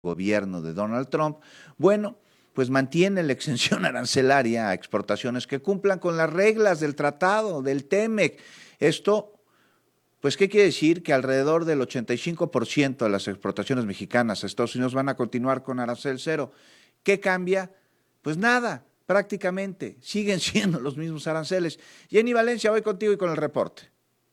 gobierno de Donald Trump, bueno, pues mantiene la exención arancelaria a exportaciones que cumplan con las reglas del tratado, del TEMEC. Esto, pues, ¿qué quiere decir? Que alrededor del 85% de las exportaciones mexicanas a Estados Unidos van a continuar con arancel cero. ¿Qué cambia? Pues nada, prácticamente, siguen siendo los mismos aranceles. Jenny Valencia, voy contigo y con el reporte.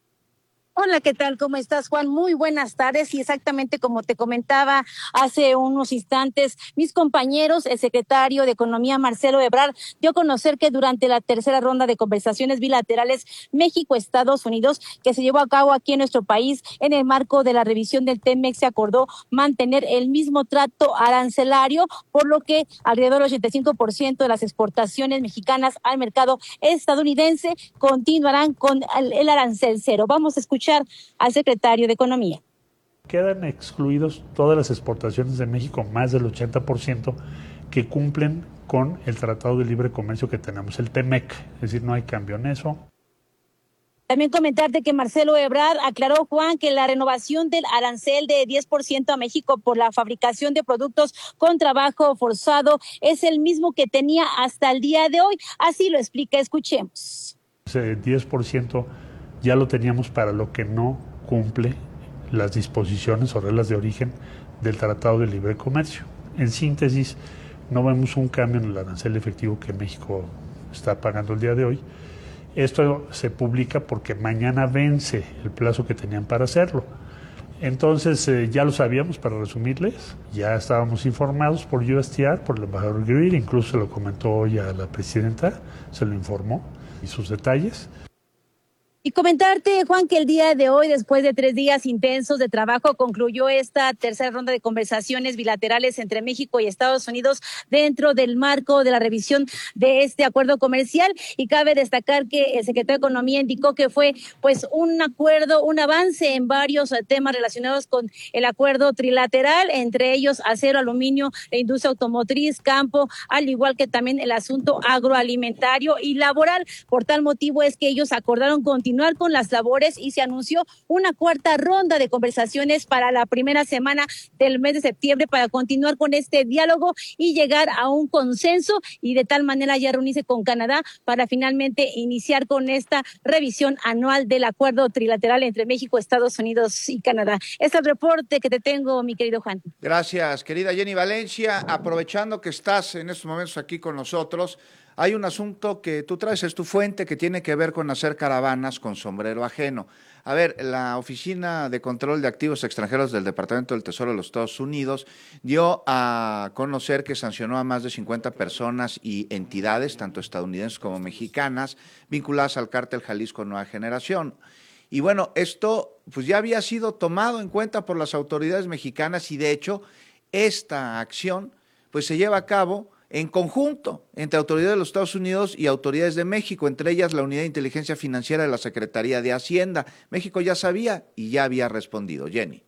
Hola, ¿qué tal? ¿Cómo estás, Juan? Muy buenas tardes. Y exactamente como te comentaba hace unos instantes, mis compañeros, el secretario de Economía, Marcelo Ebrard, dio a conocer que durante la tercera ronda de conversaciones bilaterales México-Estados Unidos, que se llevó a cabo aquí en nuestro país, en el marco de la revisión del TEMEC, se acordó mantener el mismo trato arancelario, por lo que alrededor del 85% de las exportaciones mexicanas al mercado estadounidense continuarán con el arancel cero. Vamos a escuchar al secretario de Economía. Quedan excluidos todas las exportaciones de México, más del 80%, que cumplen con el Tratado de Libre Comercio que tenemos, el TEMEC, es decir, no hay cambio en eso. También comentarte que Marcelo Ebrard aclaró, Juan, que la renovación del arancel de 10% a México por la fabricación de productos con trabajo forzado es el mismo que tenía hasta el día de hoy. Así lo explica, escuchemos. Ese 10% ya lo teníamos para lo que no cumple las disposiciones o reglas de origen del Tratado de Libre Comercio. En síntesis, no vemos un cambio en el arancel efectivo que México está pagando el día de hoy. Esto se publica porque mañana vence el plazo que tenían para hacerlo. Entonces, ya lo sabíamos, para resumirles, ya estábamos informados por USTR, por el embajador Greer, incluso se lo comentó hoy a la presidenta, se lo informó y sus detalles. Y comentarte, Juan, que el día de hoy, después de 3 días intensos de trabajo, concluyó esta tercera ronda de conversaciones bilaterales entre México y Estados Unidos dentro del marco de la revisión de este acuerdo comercial. Y cabe destacar que el secretario de Economía indicó que fue pues un acuerdo, un avance en varios temas relacionados con el acuerdo trilateral, entre ellos acero, aluminio, la industria automotriz, campo, al igual que también el asunto agroalimentario y laboral. Por tal motivo es que ellos acordaron continuar con las labores y se anunció una cuarta ronda de conversaciones para la primera semana del mes de septiembre para continuar con este diálogo y llegar a un consenso y de tal manera ya reunirse con Canadá para finalmente iniciar con esta revisión anual del acuerdo trilateral entre México, Estados Unidos y Canadá. Es el reporte que te tengo, mi querido Juan. Gracias, querida Jenny Valencia. Aprovechando que estás en estos momentos aquí con nosotros, hay un asunto que tú traes, es tu fuente, que tiene que ver con hacer caravanas con sombrero ajeno. A ver, la Oficina de Control de Activos Extranjeros del Departamento del Tesoro de los Estados Unidos dio a conocer que sancionó a más de 50 personas y entidades, tanto estadounidenses como mexicanas, vinculadas al cártel Jalisco Nueva Generación. Y bueno, esto pues ya había sido tomado en cuenta por las autoridades mexicanas y de hecho esta acción pues se lleva a cabo en conjunto entre autoridades de los Estados Unidos y autoridades de México, entre ellas la Unidad de Inteligencia Financiera de la Secretaría de Hacienda. México ya sabía y ya había respondido. Jenny.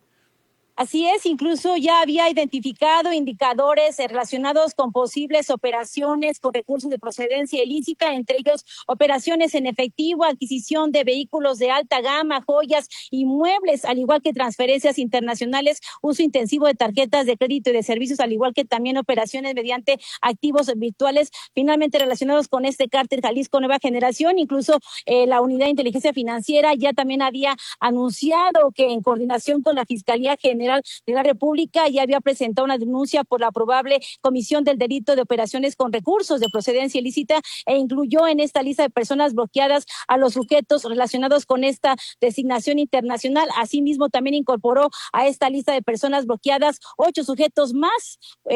Así es, incluso ya había identificado indicadores relacionados con posibles operaciones con recursos de procedencia ilícita, entre ellos operaciones en efectivo, adquisición de vehículos de alta gama, joyas, inmuebles, al igual que transferencias internacionales, uso intensivo de tarjetas de crédito y de servicios, al igual que también operaciones mediante activos virtuales, finalmente relacionados con este cártel Jalisco Nueva Generación. Incluso la Unidad de Inteligencia Financiera ya también había anunciado que en coordinación con la Fiscalía General de la República ya había presentado una denuncia por la probable comisión del delito de operaciones con recursos de procedencia ilícita e incluyó en esta lista de personas bloqueadas a los sujetos relacionados con esta designación internacional. Asimismo, también incorporó a esta lista de personas bloqueadas 8 sujetos más,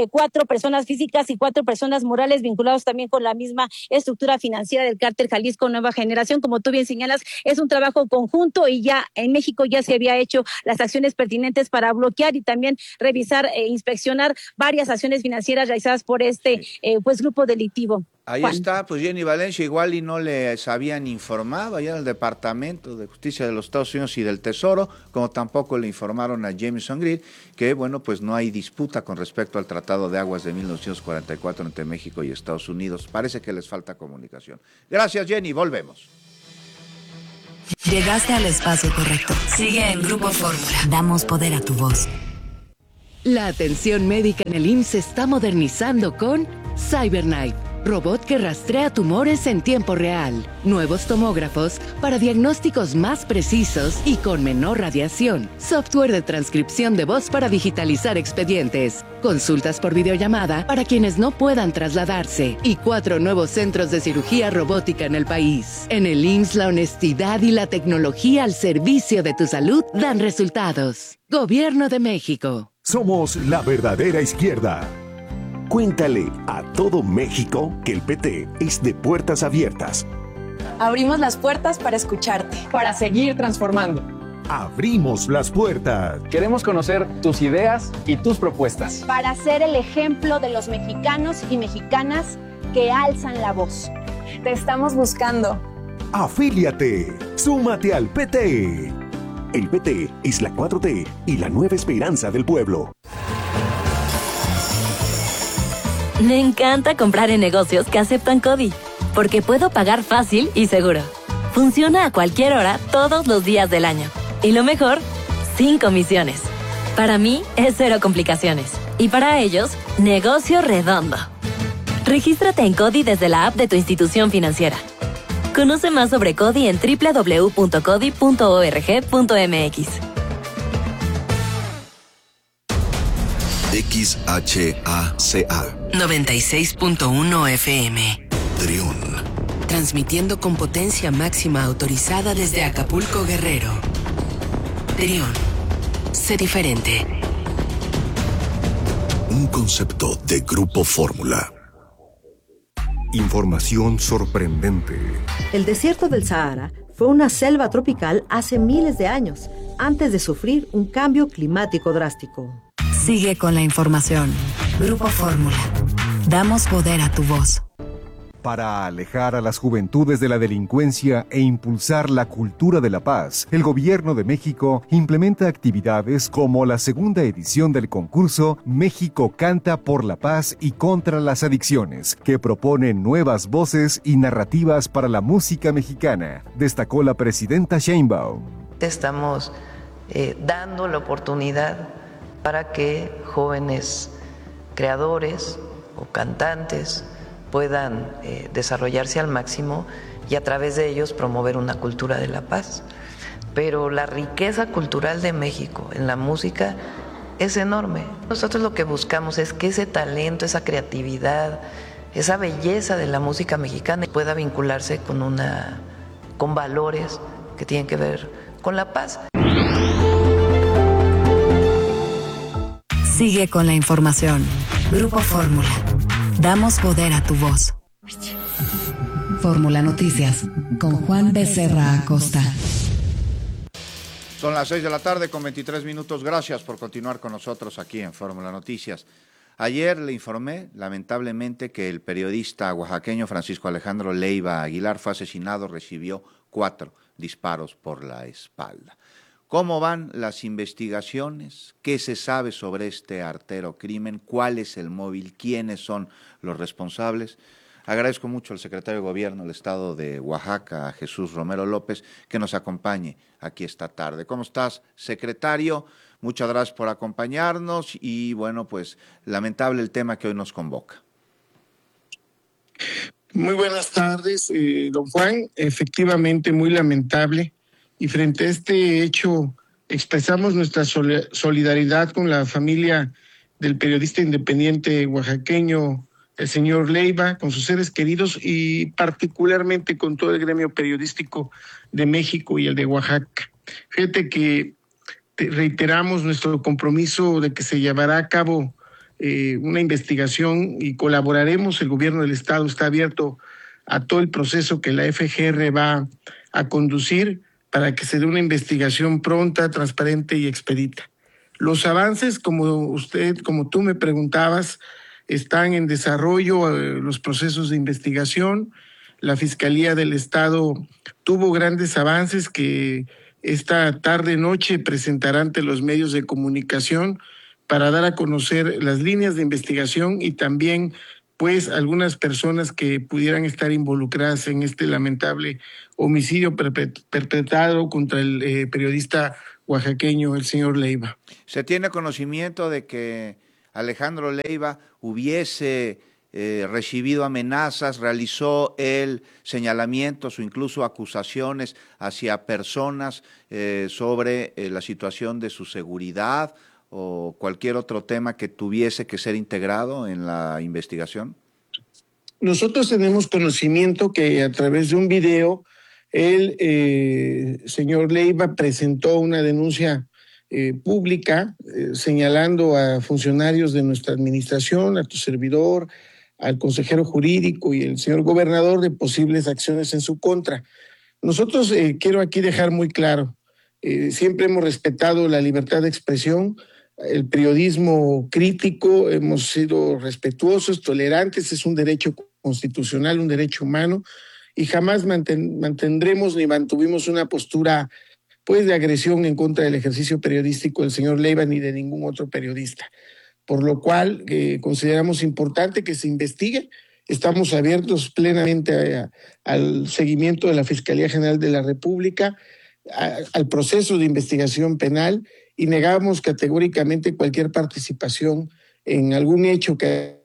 4 personas físicas y 4 personas morales vinculados también con la misma estructura financiera del cártel Jalisco Nueva Generación. Como tú bien señalas, es un trabajo conjunto y ya en México ya se había hecho las acciones pertinentes para bloquear y también revisar e inspeccionar varias acciones financieras realizadas por este pues grupo delictivo. Ahí Juan. está, pues Jenny Valencia, igual y no les habían informado allá en el Departamento de Justicia de los Estados Unidos y del Tesoro, como tampoco le informaron a Jamieson Greer, que bueno, pues no hay disputa con respecto al Tratado de Aguas de 1944 entre México y Estados Unidos. Parece que les falta comunicación. Gracias, Jenny, volvemos. Llegaste al espacio correcto. Sigue en Grupo Fórmula. Damos poder a tu voz. La atención médica en el IMSS se está modernizando con CyberKnife, robot que rastrea tumores en tiempo real. Nuevos tomógrafos para diagnósticos más precisos y con menor radiación. Software de transcripción de voz para digitalizar expedientes. Consultas por videollamada para quienes no puedan trasladarse. Y 4 nuevos centros de cirugía robótica en el país. En el IMSS, la honestidad y la tecnología al servicio de tu salud dan resultados. Gobierno de México. Somos la verdadera izquierda. Cuéntale a todo México que el PT es de puertas abiertas. Abrimos las puertas para escucharte. Para seguir transformando. Abrimos las puertas. Queremos conocer tus ideas y tus propuestas. Para ser el ejemplo de los mexicanos y mexicanas que alzan la voz. Te estamos buscando. Afíliate. Súmate al PT. El PT es la 4T y la nueva esperanza del pueblo. Me encanta comprar en negocios que aceptan CODI, porque puedo pagar fácil y seguro. Funciona a cualquier hora, todos los días del año. Y lo mejor, sin comisiones. Para mí, es cero complicaciones. Y para ellos, negocio redondo. Regístrate en CODI desde la app de tu institución financiera. Conoce más sobre CODI en www.codi.org.mx. XHACA 96.1 FM Trión. Transmitiendo con potencia máxima autorizada desde Acapulco, Guerrero. Trión. Sé diferente. Un concepto de Grupo Fórmula. Información sorprendente. El desierto del Sahara fue una selva tropical hace miles de años, antes de sufrir un cambio climático drástico. Sigue con la información. Grupo Fórmula. Damos poder a tu voz. Para alejar a las juventudes de la delincuencia e impulsar la cultura de la paz, el Gobierno de México implementa actividades como la segunda edición del concurso México Canta por la Paz y contra las Adicciones, que propone nuevas voces y narrativas para la música mexicana, destacó la presidenta Sheinbaum. Estamos dando la oportunidad para que jóvenes creadores o cantantes puedan desarrollarse al máximo y a través de ellos promover una cultura de la paz. Pero la riqueza cultural de México en la música es enorme. Nosotros lo que buscamos es que ese talento, esa creatividad, esa belleza de la música mexicana pueda vincularse con valores que tienen que ver con la paz. Sigue con la información. Grupo Fórmula. Damos poder a tu voz. Fórmula Noticias con Juan Becerra Acosta. Son las 6 de la tarde con 23 minutos. Gracias por continuar con nosotros aquí en Fórmula Noticias. Ayer le informé, lamentablemente, que el periodista oaxaqueño Francisco Alejandro Leiva Aguilar fue asesinado, recibió 4 disparos por la espalda. ¿Cómo van las investigaciones? ¿Qué se sabe sobre este artero crimen? ¿Cuál es el móvil? ¿Quiénes son los responsables? Agradezco mucho al secretario de Gobierno del Estado de Oaxaca, a Jesús Romero López, que nos acompañe aquí esta tarde. ¿Cómo estás, secretario? Muchas gracias por acompañarnos y, bueno, pues lamentable el tema que hoy nos convoca. Muy buenas tardes, don Juan. Efectivamente, muy lamentable. Y frente a este hecho, expresamos nuestra solidaridad con la familia del periodista independiente oaxaqueño, el señor Leiva, con sus seres queridos y particularmente con todo el gremio periodístico de México y el de Oaxaca. Fíjate que reiteramos nuestro compromiso de que se llevará a cabo una investigación y colaboraremos. El gobierno del Estado está abierto a todo el proceso que la FGR va a conducir para que se dé una investigación pronta, transparente y expedita. Los avances, como tú me preguntabas, están en desarrollo los procesos de investigación. La Fiscalía del Estado tuvo grandes avances que esta tarde-noche presentará ante los medios de comunicación para dar a conocer las líneas de investigación y también pues algunas personas que pudieran estar involucradas en este lamentable homicidio perpetrado contra el periodista oaxaqueño, el señor Leiva. ¿Se tiene conocimiento de que Alejandro Leiva hubiese recibido amenazas, realizó él señalamientos o incluso acusaciones hacia personas sobre la situación de su seguridad o cualquier otro tema que tuviese que ser integrado en la investigación? Nosotros tenemos conocimiento que a través de un video el señor Leiva presentó una denuncia pública señalando a funcionarios de nuestra administración, a tu servidor, al consejero jurídico y el señor gobernador de posibles acciones en su contra. Nosotros quiero aquí dejar muy claro, siempre hemos respetado la libertad de expresión, el periodismo crítico, hemos sido respetuosos, tolerantes, es un derecho constitucional, un derecho humano, y jamás mantendremos ni mantuvimos una postura pues de agresión en contra del ejercicio periodístico del señor Leiva ni de ningún otro periodista. Por lo cual consideramos importante que se investigue. Estamos abiertos plenamente al seguimiento de la Fiscalía General de la República, al proceso de investigación penal, y negamos categóricamente cualquier participación en algún hecho que...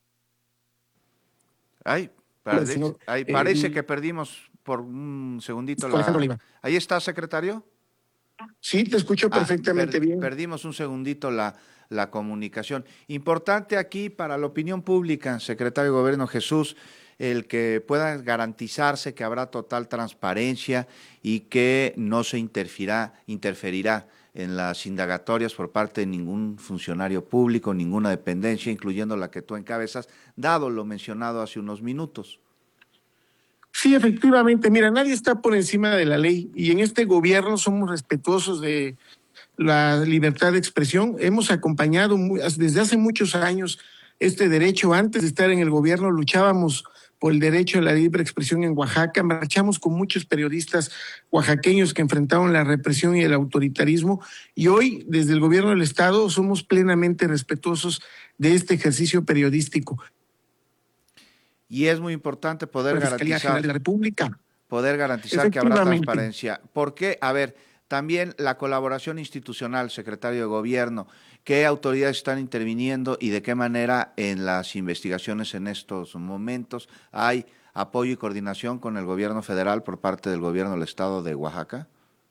Parece que perdimos por un segundito ¿Ahí está, secretario? Sí, te escucho perfectamente bien. Perdimos un segundito la comunicación. Importante aquí para la opinión pública, secretario de Gobierno Jesús, el que pueda garantizarse que habrá total transparencia y que no se interferirá en las indagatorias por parte de ningún funcionario público, ninguna dependencia, incluyendo la que tú encabezas, dado lo mencionado hace unos minutos. Sí, efectivamente. Mira, nadie está por encima de la ley y en este gobierno somos respetuosos de la libertad de expresión. Hemos acompañado desde hace muchos años este derecho. Antes de estar en el gobierno luchábamos por el derecho a la libre expresión en Oaxaca. Marchamos con muchos periodistas oaxaqueños que enfrentaron la represión y el autoritarismo, y hoy desde el gobierno del estado somos plenamente respetuosos de este ejercicio periodístico. Y es muy importante poder garantizar de la República. Que habrá transparencia. ¿Por qué? A ver, también la colaboración institucional, secretario de Gobierno, ¿qué autoridades están interviniendo y de qué manera en las investigaciones en estos momentos hay apoyo y coordinación con el gobierno federal por parte del gobierno del estado de Oaxaca?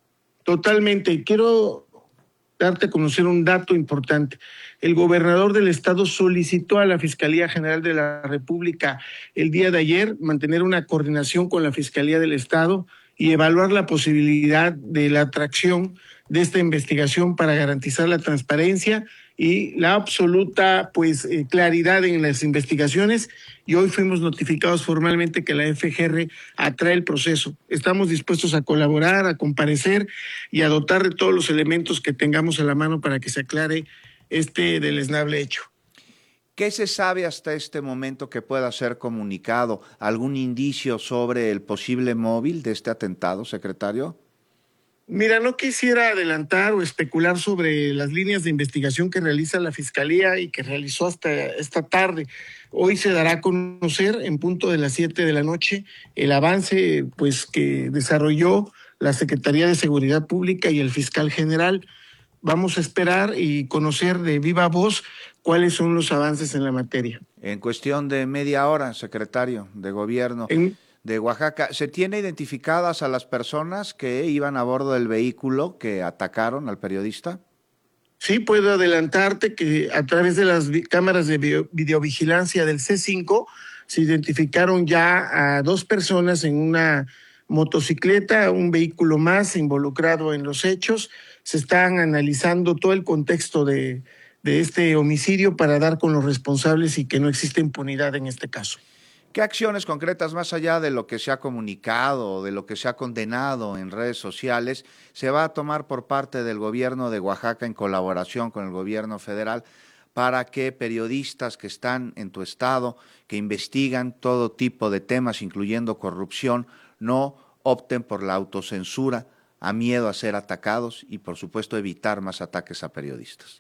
Totalmente. Quiero darte a conocer un dato importante. El gobernador del estado solicitó a la Fiscalía General de la República el día de ayer mantener una coordinación con la Fiscalía del Estado y evaluar la posibilidad de la atracción de esta investigación para garantizar la transparencia y la absoluta claridad en las investigaciones, y hoy fuimos notificados formalmente que la FGR atrae el proceso. Estamos dispuestos a colaborar, a comparecer y a dotar de todos los elementos que tengamos a la mano para que se aclare este deleznable hecho. ¿Qué se sabe hasta este momento que pueda ser comunicado? ¿Algún indicio sobre el posible móvil de este atentado, secretario? Mira, no quisiera adelantar o especular sobre las líneas de investigación que realiza la Fiscalía y que realizó hasta esta tarde. Hoy se dará a conocer en punto de las 7 de la noche el avance que desarrolló la Secretaría de Seguridad Pública y el fiscal general. Vamos a esperar y conocer de viva voz cuáles son los avances en la materia. En cuestión de media hora, secretario de Gobierno de Oaxaca, ¿se tiene identificadas a las personas que iban a bordo del vehículo que atacaron al periodista? Sí, puedo adelantarte que a través de las cámaras de videovigilancia del C5 se identificaron ya a 2 personas en una motocicleta, un vehículo más involucrado en los hechos. Se están analizando todo el contexto de este homicidio para dar con los responsables y que no existe impunidad en este caso. ¿Qué acciones concretas, más allá de lo que se ha comunicado, de lo que se ha condenado en redes sociales, se va a tomar por parte del gobierno de Oaxaca en colaboración con el gobierno federal para que periodistas que están en tu estado, que investigan todo tipo de temas, incluyendo corrupción, no opten por la autocensura a miedo a ser atacados y, por supuesto, evitar más ataques a periodistas?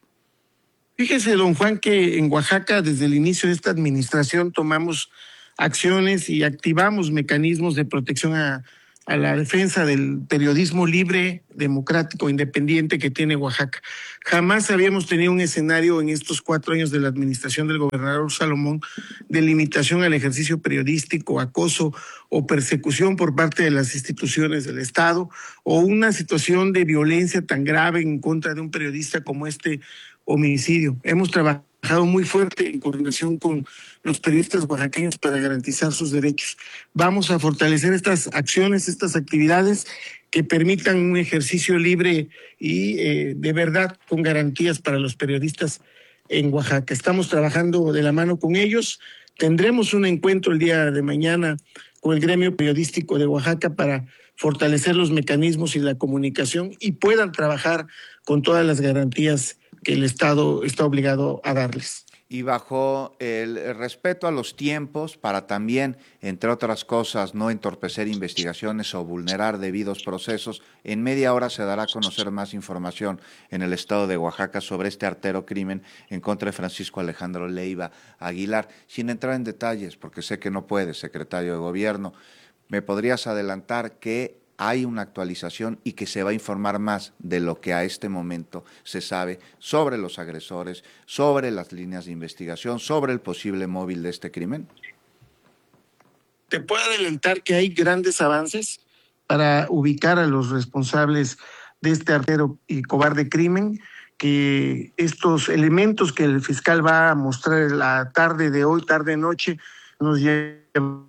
Fíjese, don Juan, que en Oaxaca, desde el inicio de esta administración, tomamos acciones y activamos mecanismos de protección a a la defensa del periodismo libre, democrático, independiente que tiene Oaxaca. Jamás habíamos tenido un escenario en estos 4 años de la administración del gobernador Salomón de limitación al ejercicio periodístico, acoso o persecución por parte de las instituciones del Estado, o una situación de violencia tan grave en contra de un periodista como este homicidio. Hemos trabajado muy fuerte en coordinación con los periodistas oaxaqueños para garantizar sus derechos. Vamos a fortalecer estas acciones, estas actividades que permitan un ejercicio libre y de verdad con garantías para los periodistas en Oaxaca. Estamos trabajando de la mano con ellos. Tendremos un encuentro el día de mañana con el gremio periodístico de Oaxaca para fortalecer los mecanismos y la comunicación y puedan trabajar con todas las garantías que el Estado está obligado a darles. Y bajo el respeto a los tiempos para también, entre otras cosas, no entorpecer investigaciones o vulnerar debidos procesos, en media hora se dará a conocer más información en el estado de Oaxaca sobre este artero crimen en contra de Francisco Alejandro Leiva Aguilar. Sin entrar en detalles, porque sé que no puede, secretario de Gobierno, ¿me podrías adelantar que hay una actualización y que se va a informar más de lo que a este momento se sabe sobre los agresores, sobre las líneas de investigación, sobre el posible móvil de este crimen? Te puedo adelantar que hay grandes avances para ubicar a los responsables de este artero y cobarde crimen, que estos elementos que el fiscal va a mostrar la tarde de hoy, tarde-noche, nos llevan.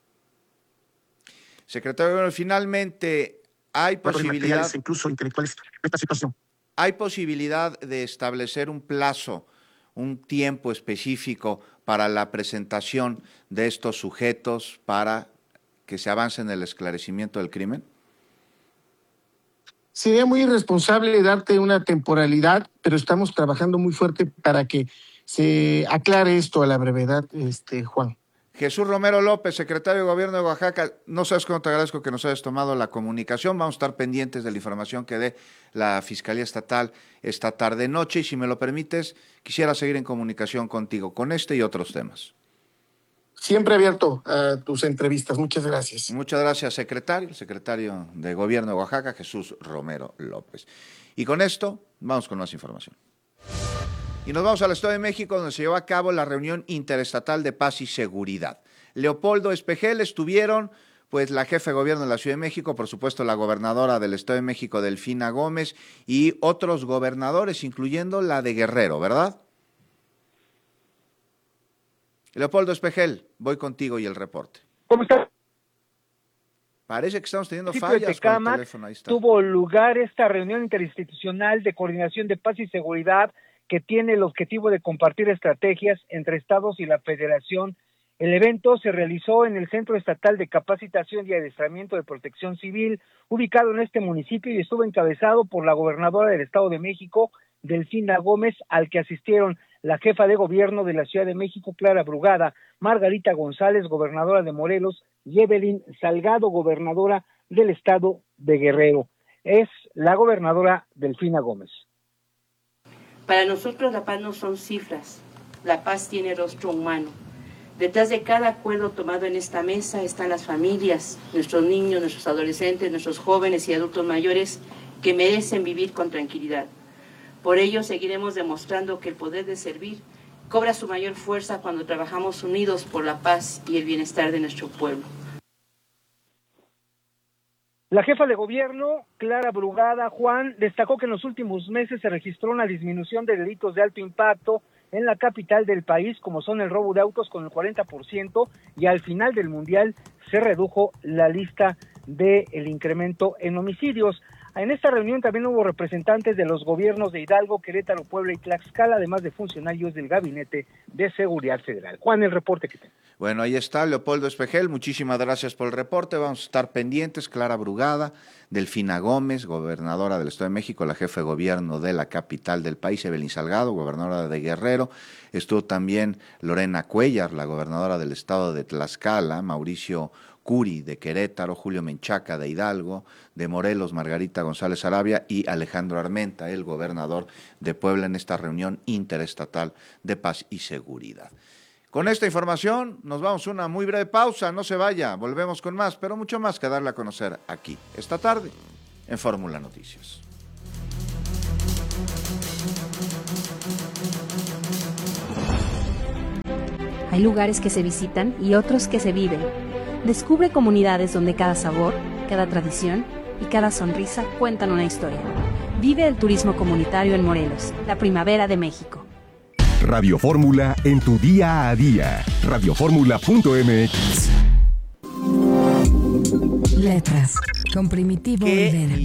Secretario, finalmente, ¿hay posibilidad, incluso intelectuales, de esta situación? ¿Hay posibilidad de establecer un plazo, un tiempo específico para la presentación de estos sujetos para que se avance en el esclarecimiento del crimen? Sería muy irresponsable darte una temporalidad, pero estamos trabajando muy fuerte para que se aclare esto a la brevedad, Juan. Jesús Romero López, secretario de Gobierno de Oaxaca, no sabes cómo te agradezco que nos hayas tomado la comunicación. Vamos a estar pendientes de la información que dé la Fiscalía Estatal esta tarde-noche y si me lo permites, quisiera seguir en comunicación contigo con este y otros temas. Siempre abierto a tus entrevistas. Muchas gracias. Muchas gracias, secretario. El secretario de Gobierno de Oaxaca, Jesús Romero López. Y con esto, vamos con más información. Y nos vamos al Estado de México, donde se llevó a cabo la reunión interestatal de paz y seguridad. Leopoldo Espejel estuvieron, pues, la jefa de gobierno de la Ciudad de México, por supuesto la gobernadora del Estado de México, Delfina Gómez, y otros gobernadores, incluyendo la de Guerrero, ¿verdad? Leopoldo Espejel, voy contigo y el reporte. ¿Cómo estás? Parece que estamos teniendo fallas con el teléfono. Ahí está. Tuvo lugar esta reunión interinstitucional de coordinación de paz y seguridad que tiene el objetivo de compartir estrategias entre estados y la federación. El evento se realizó en el Centro Estatal de Capacitación y Adiestramiento de Protección Civil, ubicado en este municipio, y estuvo encabezado por la gobernadora del Estado de México, Delfina Gómez, al que asistieron la jefa de gobierno de la Ciudad de México, Clara Brugada, Margarita González, gobernadora de Morelos, y Evelyn Salgado, gobernadora del Estado de Guerrero. Es la gobernadora Delfina Gómez. Para nosotros la paz no son cifras, la paz tiene rostro humano. Detrás de cada acuerdo tomado en esta mesa están las familias, nuestros niños, nuestros adolescentes, nuestros jóvenes y adultos mayores que merecen vivir con tranquilidad. Por ello seguiremos demostrando que el poder de servir cobra su mayor fuerza cuando trabajamos unidos por la paz y el bienestar de nuestro pueblo. La jefa de gobierno, Clara Brugada, Juan, destacó que en los últimos meses se registró una disminución de delitos de alto impacto en la capital del país, como son el robo de autos con el 40%, y al final del Mundial se redujo la lista del incremento en homicidios. En esta reunión también hubo representantes de los gobiernos de Hidalgo, Querétaro, Puebla y Tlaxcala, además de funcionarios del Gabinete de Seguridad Federal. Juan, el reporte que tengo. Bueno, ahí está Leopoldo Espejel, muchísimas gracias por el reporte, vamos a estar pendientes. Clara Brugada, Delfina Gómez, gobernadora del Estado de México, la jefa de gobierno de la capital del país, Evelyn Salgado, gobernadora de Guerrero, estuvo también Lorena Cuellar, la gobernadora del Estado de Tlaxcala, Mauricio Curi de Querétaro, Julio Menchaca de Hidalgo, de Morelos, Margarita González Arabia y Alejandro Armenta, el gobernador de Puebla, en esta reunión interestatal de paz y seguridad. Con esta información nos vamos a una muy breve pausa, no se vaya, volvemos con más, pero mucho más que darle a conocer aquí, esta tarde, en Fórmula Noticias. Hay lugares que se visitan y otros que se viven. Descubre comunidades donde cada sabor, cada tradición y cada sonrisa cuentan una historia. Vive el turismo comunitario en Morelos, la primavera de México. Radio Fórmula en tu día a día. Radioformula.mx. Letras con Primitivo Olvera.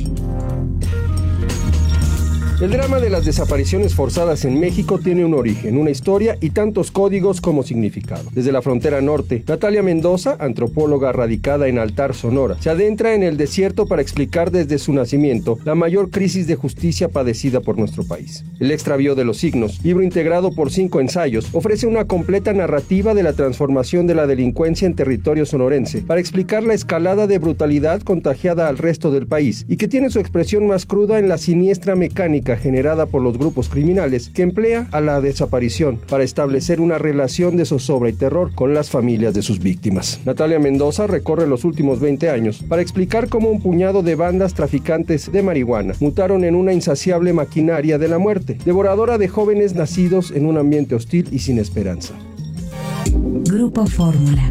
El drama de las desapariciones forzadas en México tiene un origen, una historia y tantos códigos como significado. Desde la frontera norte, Natalia Mendoza, antropóloga radicada en Altar, Sonora, se adentra en el desierto para explicar desde su nacimiento la mayor crisis de justicia padecida por nuestro país. El extravío de los signos, libro integrado por 5 ensayos, ofrece una completa narrativa de la transformación de la delincuencia en territorio sonorense para explicar la escalada de brutalidad contagiada al resto del país y que tiene su expresión más cruda en la siniestra mecánica generada por los grupos criminales que emplea a la desaparición para establecer una relación de zozobra y terror con las familias de sus víctimas. Natalia Mendoza recorre los últimos 20 años para explicar cómo un puñado de bandas traficantes de marihuana mutaron en una insaciable maquinaria de la muerte, devoradora de jóvenes nacidos en un ambiente hostil y sin esperanza. Grupo Fórmula.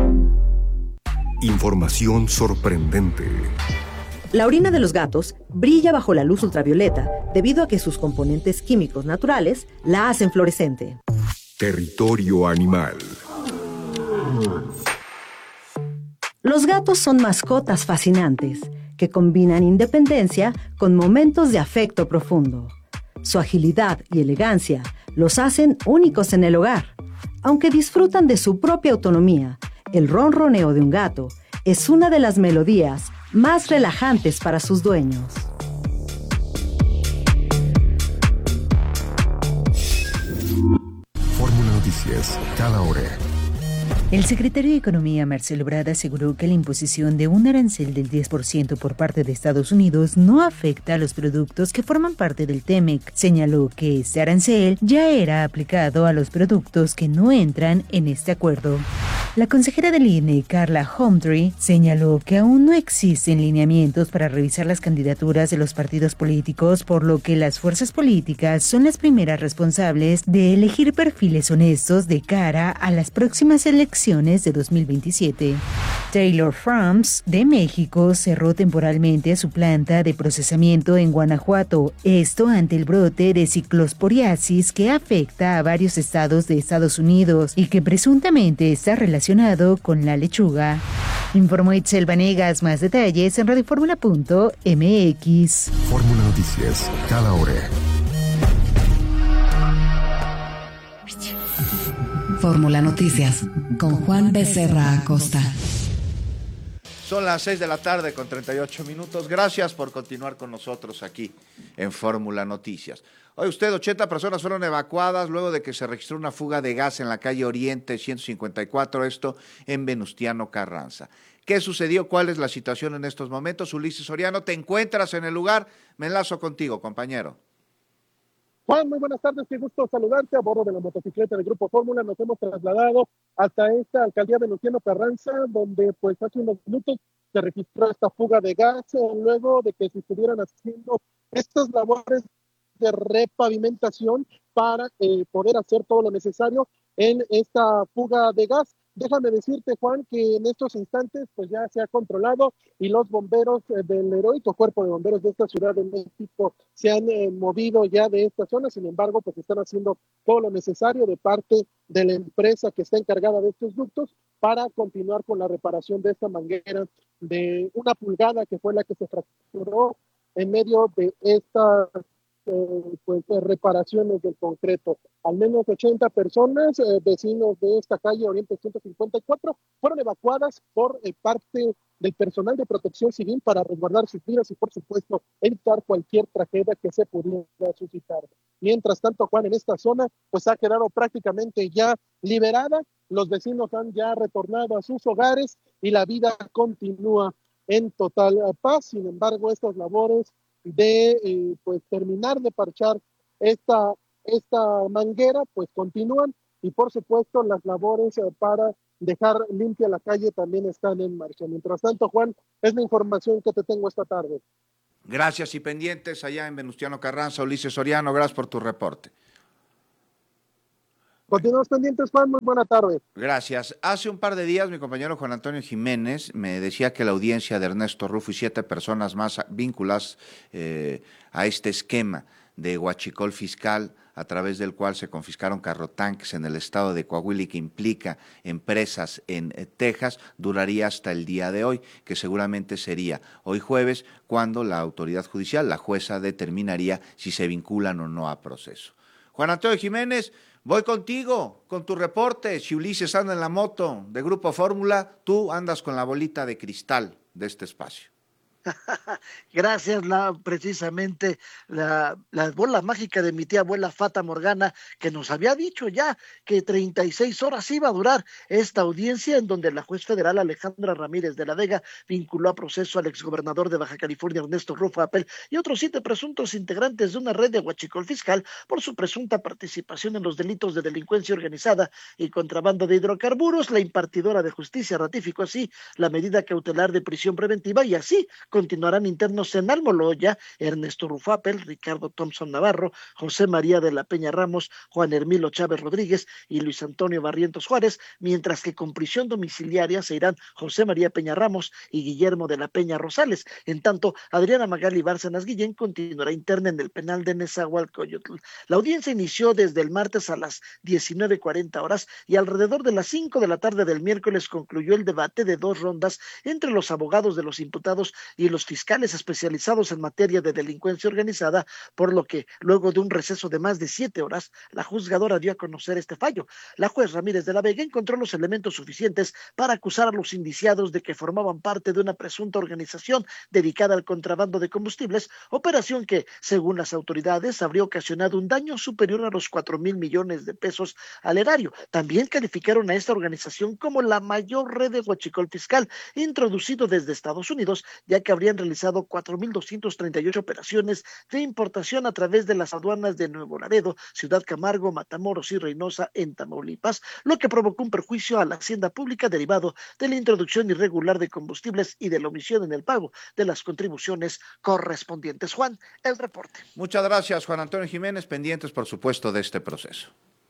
Información sorprendente. La orina de los gatos brilla bajo la luz ultravioleta debido a que sus componentes químicos naturales la hacen fluorescente. Territorio animal. Los gatos son mascotas fascinantes que combinan independencia con momentos de afecto profundo. Su agilidad y elegancia los hacen únicos en el hogar. Aunque disfrutan de su propia autonomía, el ronroneo de un gato es una de las melodías más relajantes para sus dueños. Fórmula Noticias, cada hora. El secretario de Economía, Marcelo Ebrard, aseguró que la imposición de un arancel del 10% por parte de Estados Unidos no afecta a los productos que forman parte del TEMEC. Señaló que este arancel ya era aplicado a los productos que no entran en este acuerdo. La consejera del INE, Carla Humphrey, señaló que aún no existen lineamientos para revisar las candidaturas de los partidos políticos, por lo que las fuerzas políticas son las primeras responsables de elegir perfiles honestos de cara a las próximas elecciones de 2027. Taylor Farms de México cerró temporalmente su planta de procesamiento en Guanajuato, esto ante el brote de ciclosporiasis que afecta a varios estados de Estados Unidos y que presuntamente está relacionado con la lechuga. Informó Itzel Vanegas. Más detalles en radioformula.mx. Fórmula Noticias, cada hora. Fórmula Noticias, con Juan Becerra Acosta. Son las 6 de la tarde con 38 minutos. Gracias por continuar con nosotros aquí en Fórmula Noticias. Hoy 80 personas fueron evacuadas luego de que se registró una fuga de gas en la calle Oriente 154, esto en Venustiano Carranza. ¿Qué sucedió? ¿Cuál es la situación en estos momentos? Ulises Soriano, ¿te encuentras en el lugar? Me enlazo contigo, compañero. Juan, muy buenas tardes, qué gusto saludarte. A bordo de la motocicleta del Grupo Fórmula nos hemos trasladado hasta esta alcaldía Venustiano Carranza, donde pues hace unos minutos se registró esta fuga de gas, luego de que se estuvieran haciendo estas labores de repavimentación para poder hacer todo lo necesario en esta fuga de gas. Déjame decirte, Juan, que en estos instantes pues ya se ha controlado y los bomberos del heroico cuerpo de bomberos de esta Ciudad de México se han movido ya de esta zona. Sin embargo, pues están haciendo todo lo necesario de parte de la empresa que está encargada de estos ductos para continuar con la reparación de esta manguera de 1 pulgada que fue la que se fracturó en medio de esta reparaciones del concreto. Al menos 80 personas, vecinos de esta calle Oriente 154, fueron evacuadas por parte del personal de protección civil para resguardar sus vidas y, por supuesto, evitar cualquier tragedia que se pudiera suscitar. Mientras tanto, Juan, en esta zona, pues ha quedado prácticamente ya liberada. Los vecinos han ya retornado a sus hogares y la vida continúa en total paz. Sin embargo, estas labores de pues terminar de parchar esta manguera pues continúan y por supuesto las labores para dejar limpia la calle también están en marcha. Mientras tanto, Juan, es la información que te tengo esta tarde. Gracias, y pendientes allá en Venustiano Carranza, Ulises Soriano, gracias por tu reporte. Continuamos pendientes, Juan, muy buena tarde. Gracias. Hace un par de días mi compañero Juan Antonio Jiménez me decía que la audiencia de Ernesto Rufo y 7 personas más vinculadas a este esquema de huachicol fiscal, a través del cual se confiscaron carrotanques en el estado de Coahuila y que implica empresas en Texas, duraría hasta el día de hoy, que seguramente sería hoy jueves, cuando la autoridad judicial, la jueza, determinaría si se vinculan o no a proceso. Juan Antonio Jiménez, voy contigo, con tu reporte. Si Ulises anda en la moto de Grupo Fórmula, tú andas con la bolita de cristal de este espacio. Gracias, precisamente la bola mágica de mi tía abuela Fata Morgana, que nos había dicho ya que 36 horas iba a durar esta audiencia, en donde la juez federal Alejandra Ramírez de la Vega vinculó a proceso al exgobernador de Baja California Ernesto Rufo Appel y otros 7 presuntos integrantes de una red de huachicol fiscal por su presunta participación en los delitos de delincuencia organizada y contrabando de hidrocarburos. La impartidora de justicia ratificó así la medida cautelar de prisión preventiva y así continuarán internos en Almoloya, Ernesto Rufo Appel, Ricardo Thompson Navarro, José María de la Peña Ramos, Juan Hermilo Chávez Rodríguez y Luis Antonio Barrientos Juárez, mientras que con prisión domiciliaria se irán José María Peña Ramos y Guillermo de la Peña Rosales. En tanto, Adriana Magali Bárcenas Guillén continuará interna en el penal de Nezahualcóyotl. La audiencia inició desde el martes a las 19:40 horas y alrededor de las 5 de la tarde del miércoles concluyó el debate de 2 rondas entre los abogados de los imputados y los fiscales especializados en materia de delincuencia organizada, por lo que luego de un receso de más de 7 horas, la juzgadora dio a conocer este fallo. La juez Ramírez de la Vega encontró los elementos suficientes para acusar a los indiciados de que formaban parte de una presunta organización dedicada al contrabando de combustibles, operación que, según las autoridades, habría ocasionado un daño superior a los 4,000 millones de pesos al erario. También calificaron a esta organización como la mayor red de huachicol fiscal introducido desde Estados Unidos, ya que habrían realizado 4,238 operaciones de importación a través de las aduanas de Nuevo Laredo, Ciudad Camargo, Matamoros y Reynosa en Tamaulipas, lo que provocó un perjuicio a la hacienda pública derivado de la introducción irregular de combustibles y de la omisión en el pago de las contribuciones correspondientes. Juan, el reporte. Muchas gracias, Juan Antonio Jiménez, pendientes por supuesto de este proceso.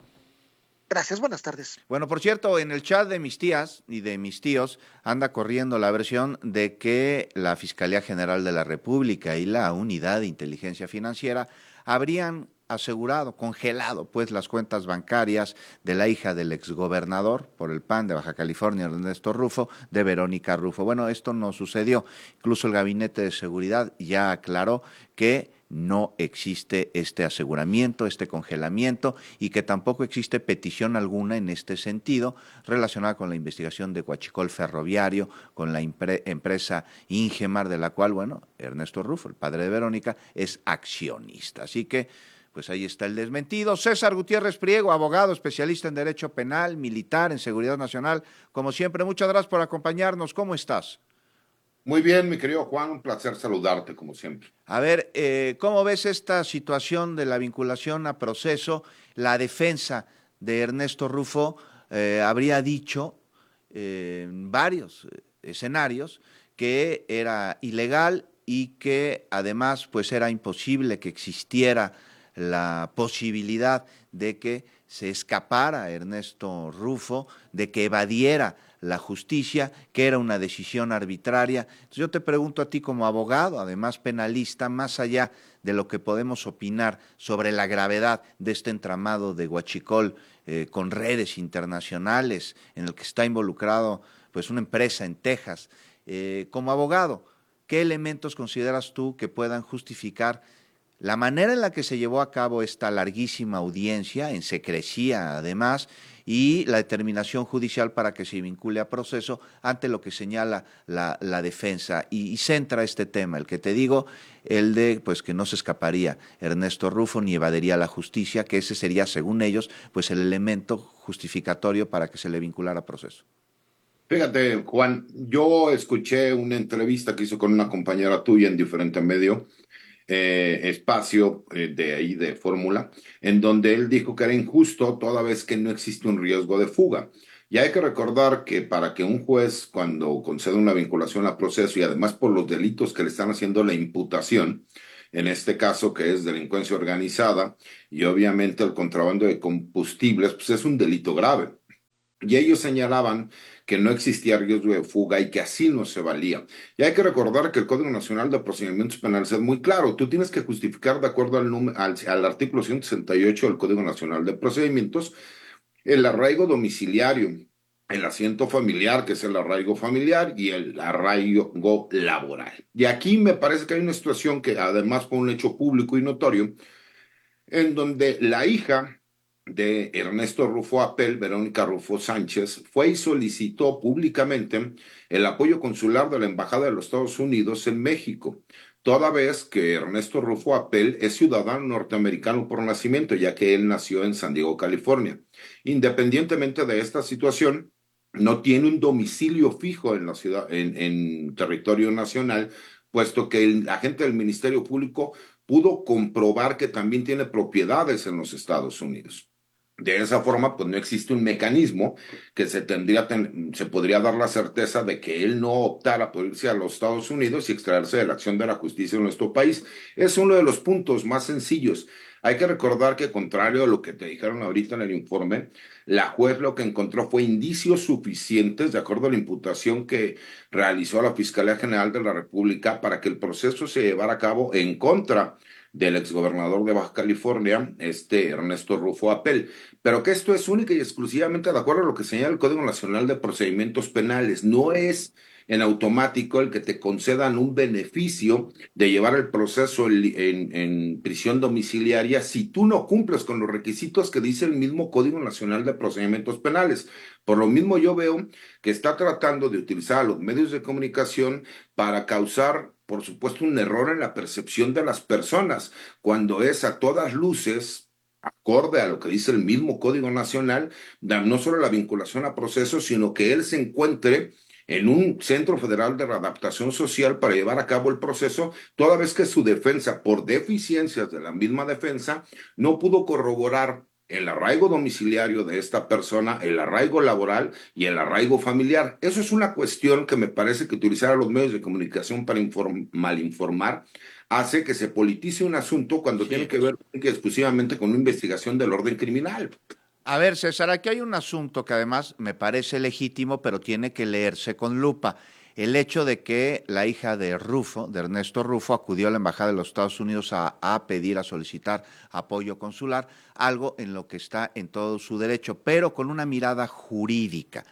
Gracias, buenas tardes. Bueno, por cierto, en el chat de mis tías y de mis tíos anda corriendo la versión de que la Fiscalía General de la República y la Unidad de Inteligencia Financiera habrían asegurado, congelado, pues, las cuentas bancarias de la hija del exgobernador por el PAN de Baja California, Ernesto Rufo, de Verónica Rufo. Bueno, esto no sucedió. Incluso el Gabinete de Seguridad ya aclaró que no existe este aseguramiento, este congelamiento, y que tampoco existe petición alguna en este sentido relacionada con la investigación de huachicol ferroviario, con la empresa Ingemar, de la cual, bueno, Ernesto Rufo, el padre de Verónica, es accionista. Así que, pues ahí está el desmentido. César Gutiérrez Priego, abogado, especialista en Derecho Penal, militar, en Seguridad Nacional. Como siempre, muchas gracias por acompañarnos. ¿Cómo estás? Muy bien, mi querido Juan, un placer saludarte, como siempre. A ver, ¿cómo ves esta situación de la vinculación a proceso? La defensa de Ernesto Rufo habría dicho en varios escenarios que era ilegal y que además pues era imposible que existiera la posibilidad de que se escapara Ernesto Rufo, de que evadiera la justicia, que era una decisión arbitraria. Entonces yo te pregunto a ti como abogado, además penalista, más allá de lo que podemos opinar sobre la gravedad de este entramado de huachicol con redes internacionales en el que está involucrado pues una empresa en Texas, como abogado, ¿qué elementos consideras tú que puedan justificar la manera en la que se llevó a cabo esta larguísima audiencia, en secrecía además, y la determinación judicial para que se vincule a proceso ante lo que señala la defensa? Y centra este tema, el que te digo, el de pues que no se escaparía Ernesto Rufo ni evadiría la justicia, que ese sería, según ellos, pues el elemento justificatorio para que se le vinculara a proceso. Fíjate, Juan, yo escuché una entrevista que hizo con una compañera tuya en diferente medio, espacio de ahí de Fórmula, en donde él dijo que era injusto toda vez que no existe un riesgo de fuga. Y hay que recordar que para que un juez, cuando concede una vinculación a proceso, y además por los delitos que le están haciendo la imputación, en este caso que es delincuencia organizada, y obviamente el contrabando de combustibles, pues es un delito grave. Y ellos señalaban que no existía riesgo de fuga y que así no se valía. Y hay que recordar que el Código Nacional de Procedimientos Penales es muy claro. Tú tienes que justificar de acuerdo al artículo 168 del Código Nacional de Procedimientos el arraigo domiciliario, el asiento familiar, que es el arraigo familiar, y el arraigo laboral. Y aquí me parece que hay una situación que además fue un hecho público y notorio, en donde la hija de Ernesto Rufo Apel, Verónica Rufo Sánchez, fue y solicitó públicamente el apoyo consular de la Embajada de los Estados Unidos en México, toda vez que Ernesto Rufo Apel es ciudadano norteamericano por nacimiento, ya que él nació en San Diego, California. Independientemente de esta situación, no tiene un domicilio fijo en la ciudad, en territorio nacional, puesto que el agente del Ministerio Público pudo comprobar que también tiene propiedades en los Estados Unidos. De esa forma, pues no existe un mecanismo que se podría dar la certeza de que él no optara por irse a los Estados Unidos y extraerse de la acción de la justicia en nuestro país. Es uno de los puntos más sencillos. Hay que recordar que, contrario a lo que te dijeron ahorita en el informe, la juez lo que encontró fue indicios suficientes, de acuerdo a la imputación que realizó la Fiscalía General de la República, para que el proceso se llevara a cabo en contra del exgobernador de Baja California, Ernesto Rufo Apel. Pero que esto es única y exclusivamente de acuerdo a lo que señala el Código Nacional de Procedimientos Penales. No es en automático el que te concedan un beneficio de llevar el proceso en prisión domiciliaria si tú no cumples con los requisitos que dice el mismo Código Nacional de Procedimientos Penales. Por lo mismo yo veo que está tratando de utilizar a los medios de comunicación para causar, por supuesto, un error en la percepción de las personas, cuando es a todas luces, acorde a lo que dice el mismo Código Nacional, no solo la vinculación a procesos, sino que él se encuentre en un centro federal de readaptación social para llevar a cabo el proceso, toda vez que su defensa, por deficiencias de la misma defensa, no pudo corroborar el arraigo domiciliario de esta persona, el arraigo laboral y el arraigo familiar. Eso es una cuestión que me parece que utilizar a los medios de comunicación para malinformar hace que se politice un asunto cuando tiene que ver exclusivamente con una investigación del orden criminal. A ver, César, aquí hay un asunto que además me parece legítimo, pero tiene que leerse con lupa. El hecho de que la hija de Ernesto Rufo, acudió a la Embajada de los Estados Unidos a pedir, a solicitar apoyo consular, algo en lo que está en todo su derecho, pero con una mirada jurídica,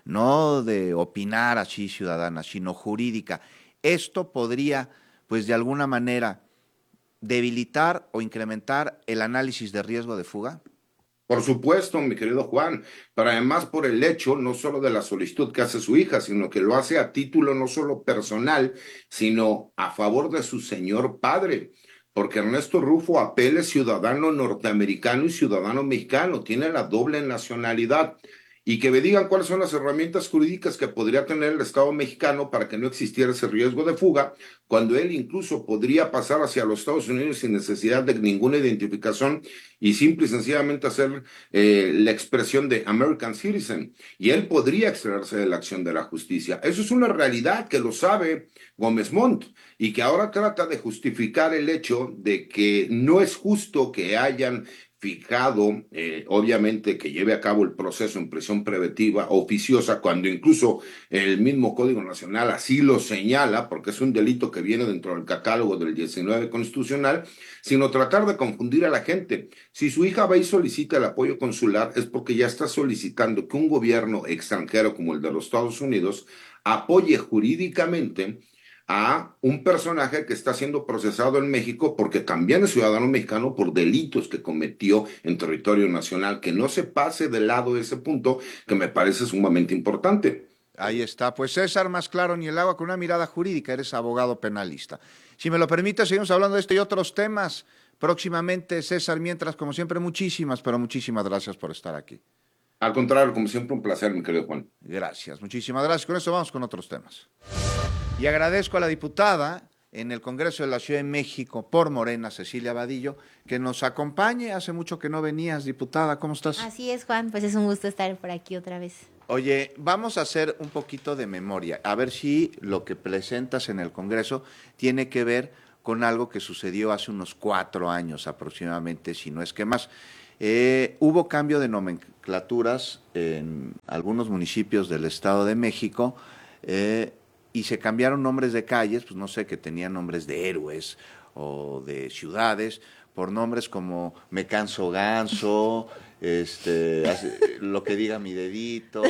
no de opinar así ciudadana, sino jurídica. Esto podría, pues de alguna manera, debilitar o incrementar el análisis de riesgo de fuga. Por supuesto, mi querido Juan, pero además por el hecho no solo de la solicitud que hace su hija, sino que lo hace a título no solo personal, sino a favor de su señor padre, porque Ernesto Rufo Apel es ciudadano norteamericano y ciudadano mexicano, tiene la doble nacionalidad. Y que me digan cuáles son las herramientas jurídicas que podría tener el Estado mexicano para que no existiera ese riesgo de fuga, cuando él incluso podría pasar hacia los Estados Unidos sin necesidad de ninguna identificación y simple y sencillamente hacer la expresión de American Citizen, y él podría extraerse de la acción de la justicia. Eso es una realidad que lo sabe Gómez Montt y que ahora trata de justificar el hecho de que no es justo que hayan fijado, obviamente, que lleve a cabo el proceso en prisión preventiva oficiosa, cuando incluso el mismo Código Nacional así lo señala, porque es un delito que viene dentro del catálogo del 19 constitucional, sino tratar de confundir a la gente. Si su hija va y solicita el apoyo consular, es porque ya está solicitando que un gobierno extranjero como el de los Estados Unidos apoye jurídicamente a un personaje que está siendo procesado en México porque también es ciudadano mexicano por delitos que cometió en territorio nacional. Que no se pase de lado ese punto que me parece sumamente importante. Ahí está. Pues César, más claro ni el agua, con una mirada jurídica, eres abogado penalista. Si me lo permite, seguimos hablando de esto y otros temas próximamente, César. Mientras, como siempre, muchísimas gracias por estar aquí. Al contrario, como siempre, un placer, mi querido Juan. Gracias, muchísimas gracias. Con eso vamos con otros temas. Y agradezco a la diputada en el Congreso de la Ciudad de México por Morena, Cecilia Vadillo, que nos acompañe. Hace mucho que no venías, diputada, ¿cómo estás? Así es, Juan, pues es un gusto estar por aquí otra vez. Oye, vamos a hacer un poquito de memoria, a ver si lo que presentas en el Congreso tiene que ver con algo que sucedió hace unos 4 años aproximadamente, si no es que más. Hubo cambio de nomenclaturas en algunos municipios del Estado de México, y se cambiaron nombres de calles, pues no sé, que tenían nombres de héroes o de ciudades, por nombres como Me Canso Ganso, lo que diga mi dedito,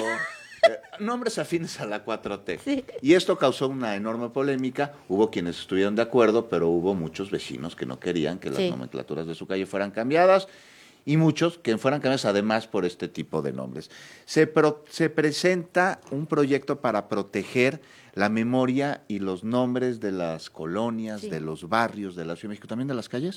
nombres afines a la 4T. Sí. Y esto causó una enorme polémica. Hubo quienes estuvieron de acuerdo, pero hubo muchos vecinos que no querían que las nomenclaturas de su calle fueran cambiadas, y muchos que fueran cambiadas además por este tipo de nombres. Se presenta un proyecto para proteger la memoria y los nombres de las colonias, de los barrios de la Ciudad de México, también de las calles.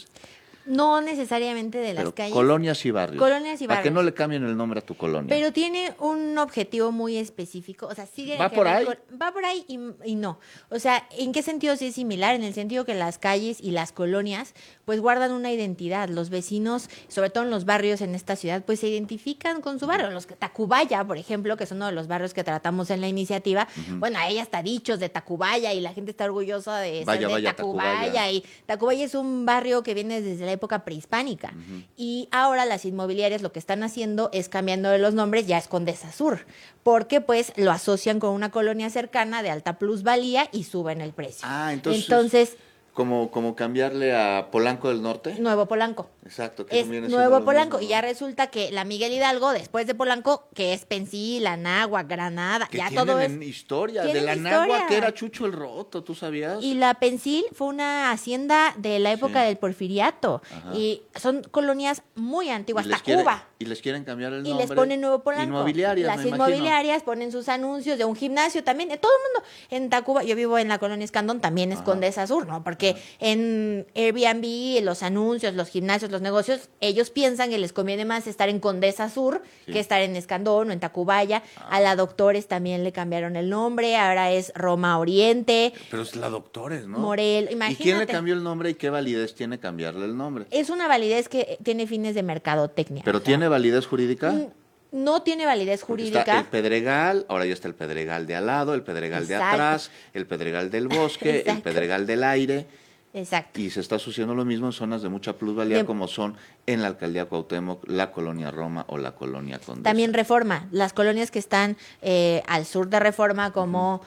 No necesariamente de las calles. Colonias y barrios. Colonias y barrios. Para que no le cambien el nombre a tu colonia. Pero tiene un objetivo muy específico. O sea, sigue. ¿Va por ahí? Va por ahí y no. O sea, ¿en qué sentido sí es similar? En el sentido que las calles y las colonias, pues guardan una identidad. Los vecinos, sobre todo en los barrios en esta ciudad, pues se identifican con su barrio. Los Tacubaya, por ejemplo, que es uno de los barrios que tratamos en la iniciativa. Bueno, hay hasta dichos de Tacubaya y la gente está orgullosa de ser de Tacubaya. Y Tacubaya es un barrio que viene desde la época prehispánica. Y ahora las inmobiliarias lo que están haciendo es cambiando de los nombres, ya es Condesa Sur, porque pues lo asocian con una colonia cercana de alta plusvalía y suben el precio. Entonces como cambiarle a Polanco del Norte. Nuevo Polanco. Exacto. Que es Nuevo Polanco. Y ya resulta que la Miguel Hidalgo, después de Polanco, que es Pensil, Anáhuac, Granada, que ya todo es... historia. De la Anáhuac que era Chucho el Roto, ¿tú sabías? Y la Pensil fue una hacienda de la época del Porfiriato. Ajá. Y son colonias muy antiguas, hasta Cuba. Y les quieren cambiar el nombre. Y les ponen Nuevo Polanco. Inmobiliarias, las inmobiliarias ponen sus anuncios de un gimnasio también. Todo el mundo en Tacuba, yo vivo en la colonia Escandón, también es Condesa Sur, ¿no? Porque en Airbnb, los anuncios, los gimnasios, los negocios, ellos piensan que les conviene más estar en Condesa Sur que estar en Escandón o en Tacubaya. A la Doctores también le cambiaron el nombre, ahora es Roma Oriente. Pero es la Doctores, ¿no? Morel, imagínate. ¿Y quién le cambió el nombre y qué validez tiene cambiarle el nombre? Es una validez que tiene fines de mercadotecnia. ¿Pero tiene validez jurídica? No tiene validez jurídica. Está el Pedregal, ahora ya está el Pedregal de al lado, el Pedregal de atrás, el Pedregal del Bosque, el Pedregal del Aire. Exacto. Y se está sucediendo lo mismo en zonas de mucha plusvalía como son en la Alcaldía Cuauhtémoc, la Colonia Roma o la Colonia Condesa. También Reforma, las colonias que están al sur de Reforma como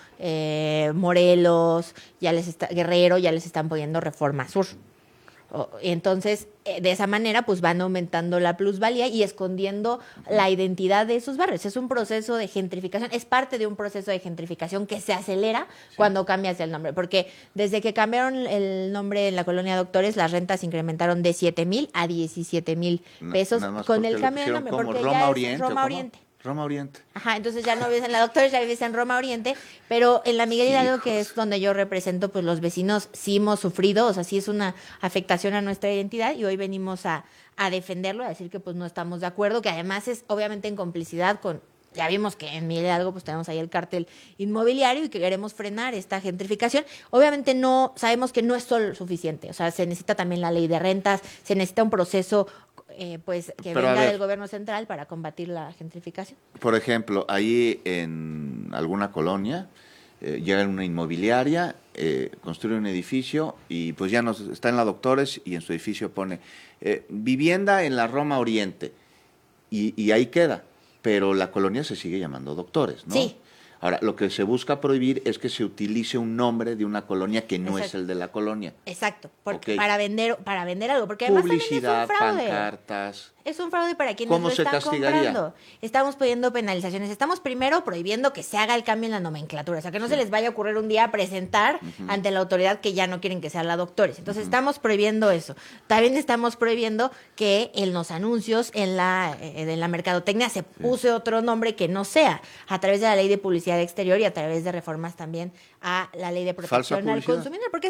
Morelos, Guerrero, ya les están poniendo Reforma Sur. Entonces, de esa manera, pues van aumentando la plusvalía y escondiendo la identidad de esos barrios. Es un proceso de gentrificación, es parte de un proceso de gentrificación que se acelera cuando cambias el nombre. Porque desde que cambiaron el nombre en la colonia Doctores, las rentas incrementaron de 7,000 a 17,000 pesos con el cambio de nombre. Porque Roma ya Oriente, es Roma Oriente. Roma Oriente. Ajá, entonces ya no vives en la Doctores, ya vives en Roma Oriente, pero en la Miguel Hidalgo, que es donde yo represento, pues los vecinos sí hemos sufrido, o sea, sí es una afectación a nuestra identidad y hoy venimos a defenderlo, a decir que pues no estamos de acuerdo, que además es obviamente en complicidad con, ya vimos que en Miguel Hidalgo pues tenemos ahí el cártel inmobiliario y que queremos frenar esta gentrificación. Obviamente no, sabemos que no es solo suficiente, o sea, se necesita también la ley de rentas, se necesita un proceso pues que venga del gobierno central para combatir la gentrificación. Por ejemplo, ahí en alguna colonia llega una inmobiliaria, construye un edificio y pues ya está en la Doctores y en su edificio pone vivienda en la Roma Oriente y ahí queda, pero la colonia se sigue llamando Doctores, ¿no? Sí. Ahora, lo que se busca prohibir es que se utilice un nombre de una colonia que no es el de la colonia. Exacto, porque para vender algo, porque además publicidad, también es un fraude. Pancartas. Es un fraude para quienes lo están comprando. Estamos pidiendo penalizaciones. Estamos primero prohibiendo que se haga el cambio en la nomenclatura. O sea, que no se les vaya a ocurrir un día presentar ante la autoridad que ya no quieren que sea la Doctores. Entonces, estamos prohibiendo eso. También estamos prohibiendo que en los anuncios, en la mercadotecnia, se use otro nombre que no sea. A través de la ley de publicidad publicidad exterior y a través de reformas también a la ley de protección al consumidor, porque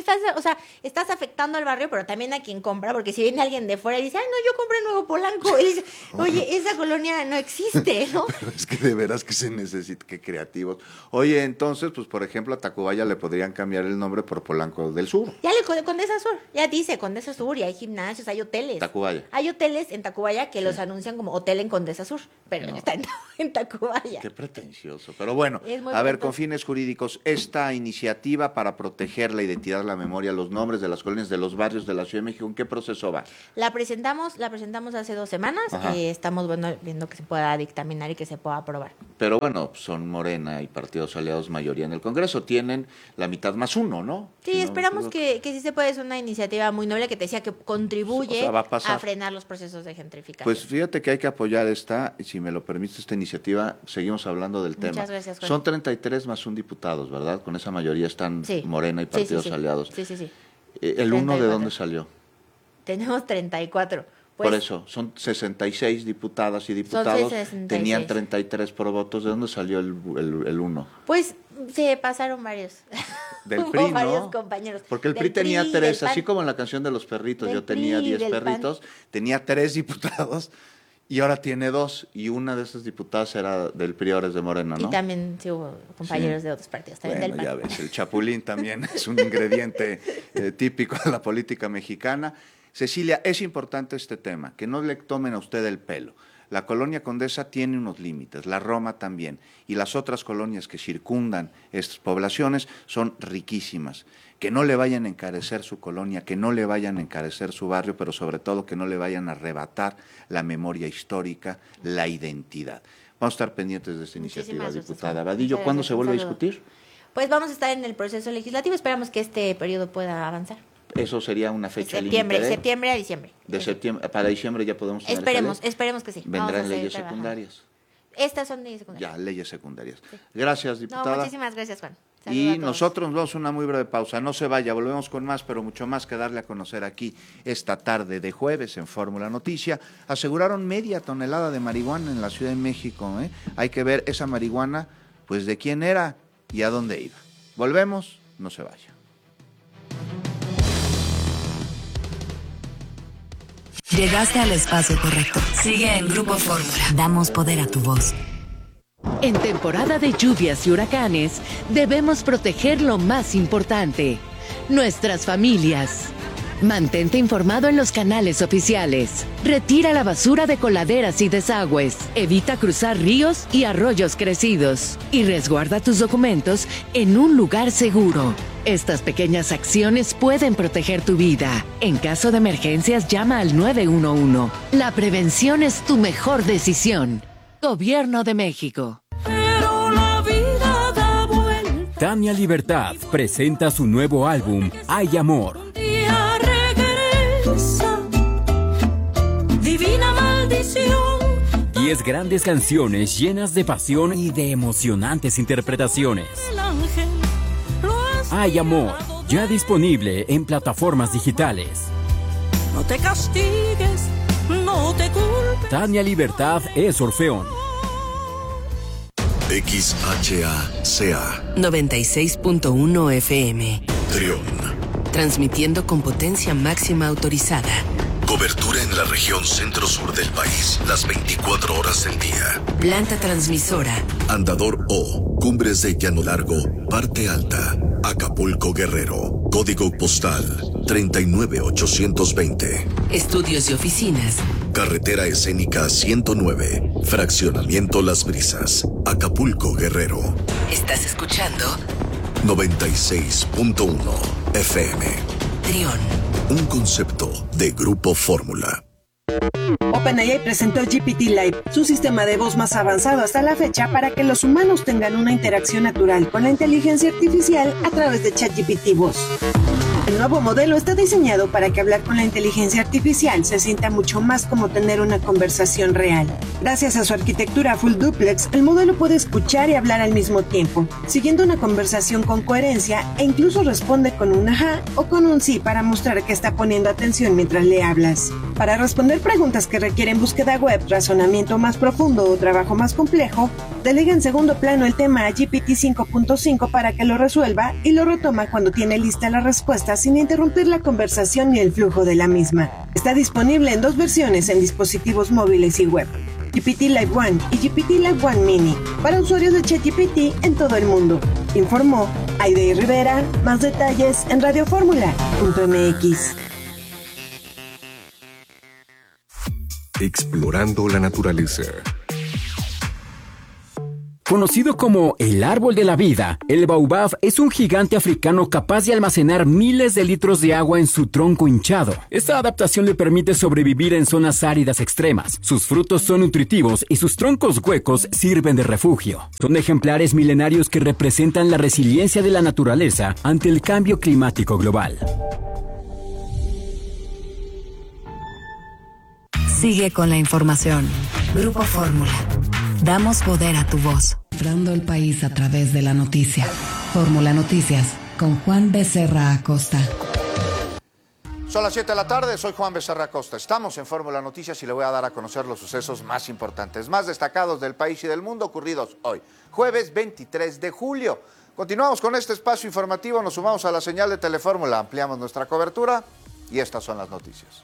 estás afectando al barrio, pero también a quien compra, porque si viene alguien de fuera y dice, ay, no, yo compré en Nuevo Polanco, y dice, oye, esa colonia no existe, ¿no? Pero es que de veras que se necesita, que creativos. Oye, entonces, pues por ejemplo, a Tacubaya le podrían cambiar el nombre por Polanco del Sur. Ya Condesa Sur, ya dice Condesa Sur, y hay gimnasios, hay hoteles. Tacubaya. Hay hoteles en Tacubaya que los anuncian como hotel en Condesa Sur, pero no está en Tacubaya. Qué pretencioso. Pero bueno, a ver, con fines jurídicos, esta iniciativa para proteger la identidad, la memoria, los nombres de las colonias, de los barrios de la Ciudad de México, ¿en qué proceso va? La presentamos hace 2 semanas, estamos viendo que se pueda dictaminar y que se pueda aprobar. Pero bueno, son Morena y partidos aliados mayoría en el Congreso, tienen la mitad más 1, ¿no? Sí, si esperamos que sí se puede, es una iniciativa muy noble que te decía que contribuye a frenar los procesos de gentrificación. Pues fíjate que hay que apoyar esta, y si me lo permite esta iniciativa, seguimos hablando del tema. Muchas gracias, Juan. Son 33 más 1 diputados, ¿verdad? Con esa mayoría están Morena y partidos aliados. Sí. ¿El 1 de dónde salió? Tenemos 34. Pues, por eso, son 66 diputadas y diputados, tenían 33 por votos. ¿De dónde salió el 1? Pues se pasaron varios. Del PRI, ¿no? Varios compañeros. Porque el PRI tenía 3, así como en la canción de los perritos, yo tenía 10 perritos, tenía 3 diputados y ahora tiene 2, y una de esas diputadas era del PRI, ahora es de Morena, ¿no? Y también sí hubo compañeros de otros partidos, también del PAN. Ya ves, el chapulín también es un ingrediente típico de la política mexicana. Cecilia, es importante este tema, que no le tomen a usted el pelo. La colonia Condesa tiene unos límites, la Roma también, y las otras colonias que circundan estas poblaciones son riquísimas. Que no le vayan a encarecer su colonia, que no le vayan a encarecer su barrio, pero sobre todo que no le vayan a arrebatar la memoria histórica, la identidad. Vamos a estar pendientes de esta iniciativa, diputada Vadillo. ¿Cuándo se vuelve a discutir? Pues vamos a estar en el proceso legislativo, esperamos que este periodo pueda avanzar. Eso sería una fecha límite. Septiembre a diciembre. De septiembre para diciembre ya podemos tener esperemos que sí. ¿Vendrán leyes secundarias? Estas son leyes secundarias. Ya, leyes secundarias. Sí. Gracias, diputada. Muchísimas gracias, Juan. Y nosotros nos vamos a una muy breve pausa. No se vaya, volvemos con más, pero mucho más que darle a conocer aquí esta tarde de jueves en Fórmula Noticia. Aseguraron media tonelada de marihuana en la Ciudad de México. Hay que ver esa marihuana, pues de quién era y a dónde iba. Volvemos, no se vaya. Llegaste al espacio correcto. Sigue en Grupo Fórmula. Damos poder a tu voz. En temporada de lluvias y huracanes, debemos proteger lo más importante, nuestras familias. Mantente informado en los canales oficiales. Retira la basura de coladeras y desagües. Evita cruzar ríos y arroyos crecidos. Y resguarda tus documentos en un lugar seguro. Estas pequeñas acciones pueden proteger tu vida. En caso de emergencias, llama al 911. La prevención es tu mejor decisión. Gobierno de México. Pero la vida da vuelta. Tania Libertad presenta su nuevo álbum, Hay Amor. Divina maldición. 10 grandes canciones llenas de pasión y de emocionantes interpretaciones. Hay Amor, ya disponible en plataformas digitales. No te castigues, no te culpes. Tania Libertad es Orfeón. XHACA 96.1 FM. Trión. Transmitiendo con potencia máxima autorizada. Cobertura en la región centro-sur del país, las 24 horas del día. Planta transmisora. Andador O, Cumbres de Llano Largo, Parte Alta, Acapulco, Guerrero. Código postal 39820. Estudios y oficinas. Carretera Escénica 109, Fraccionamiento Las Brisas, Acapulco, Guerrero. ¿Estás escuchando? 96.1 FM. Trión. Un concepto de Grupo Fórmula. OpenAI presentó GPT-Live, su sistema de voz más avanzado hasta la fecha para que los humanos tengan una interacción natural con la inteligencia artificial a través de ChatGPT Voz. El nuevo modelo está diseñado para que hablar con la inteligencia artificial se sienta mucho más como tener una conversación real. Gracias a su arquitectura full duplex, el modelo puede escuchar y hablar al mismo tiempo, siguiendo una conversación con coherencia e incluso responde con un ajá o con un sí para mostrar que está poniendo atención mientras le hablas. Para responder preguntas que requieren búsqueda web, razonamiento más profundo o trabajo más complejo, delega en segundo plano el tema a GPT 5.5 para que lo resuelva y lo retoma cuando tiene lista la respuesta sin interrumpir la conversación ni el flujo de la misma. Está disponible en 2 versiones en dispositivos móviles y web: GPT Live One y GPT Live One Mini, para usuarios de ChatGPT en todo el mundo. Informó Aide Rivera. Más detalles en radioformula.mx. Explorando la naturaleza. Conocido como el árbol de la vida, el baobab es un gigante africano capaz de almacenar miles de litros de agua en su tronco hinchado. Esta adaptación le permite sobrevivir en zonas áridas extremas. Sus frutos son nutritivos y sus troncos huecos sirven de refugio. Son ejemplares milenarios que representan la resiliencia de la naturaleza ante el cambio climático global. Sigue con la información. Grupo Fórmula. Damos poder a tu voz. Mostrando el país a través de la noticia. Fórmula Noticias, con Juan Becerra Acosta. Son las 7 de la tarde, soy Juan Becerra Acosta. Estamos en Fórmula Noticias y le voy a dar a conocer los sucesos más importantes, más destacados del país y del mundo ocurridos hoy, jueves 23 de julio. Continuamos con este espacio informativo, nos sumamos a la señal de Telefórmula, ampliamos nuestra cobertura y estas son las noticias.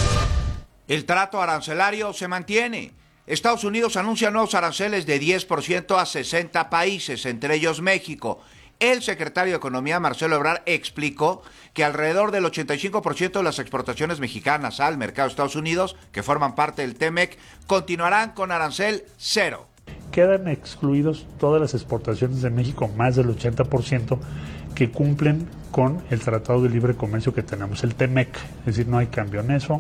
El trato arancelario se mantiene. Estados Unidos anuncia nuevos aranceles de 10% a 60 países, entre ellos México. El secretario de Economía, Marcelo Ebrard, explicó que alrededor del 85% de las exportaciones mexicanas al mercado de Estados Unidos, que forman parte del TEMEC, continuarán con arancel cero. Quedan excluidos todas las exportaciones de México, más del 80%, que cumplen con el Tratado de Libre Comercio que tenemos, el TEMEC. Es decir, no hay cambio en eso.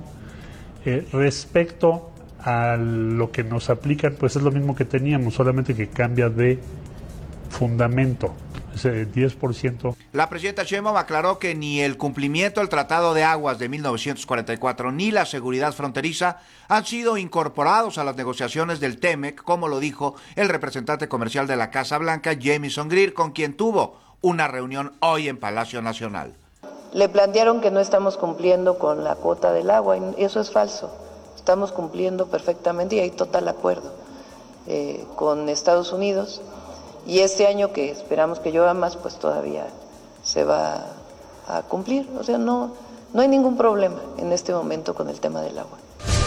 Respecto a lo que nos aplican, pues es lo mismo que teníamos, solamente que cambia de fundamento, ese 10%. La presidenta Sheinbaum aclaró que ni el cumplimiento del Tratado de Aguas de 1944 ni la seguridad fronteriza han sido incorporados a las negociaciones del TEMEC, como lo dijo el representante comercial de la Casa Blanca, Jamieson Greer, con quien tuvo una reunión hoy en Palacio Nacional. Le plantearon que no estamos cumpliendo con la cuota del agua, y eso es falso. Estamos cumpliendo perfectamente y hay total acuerdo con Estados Unidos. Y este año, que esperamos que llueva más, pues todavía se va a cumplir. O sea, no hay ningún problema en este momento con el tema del agua.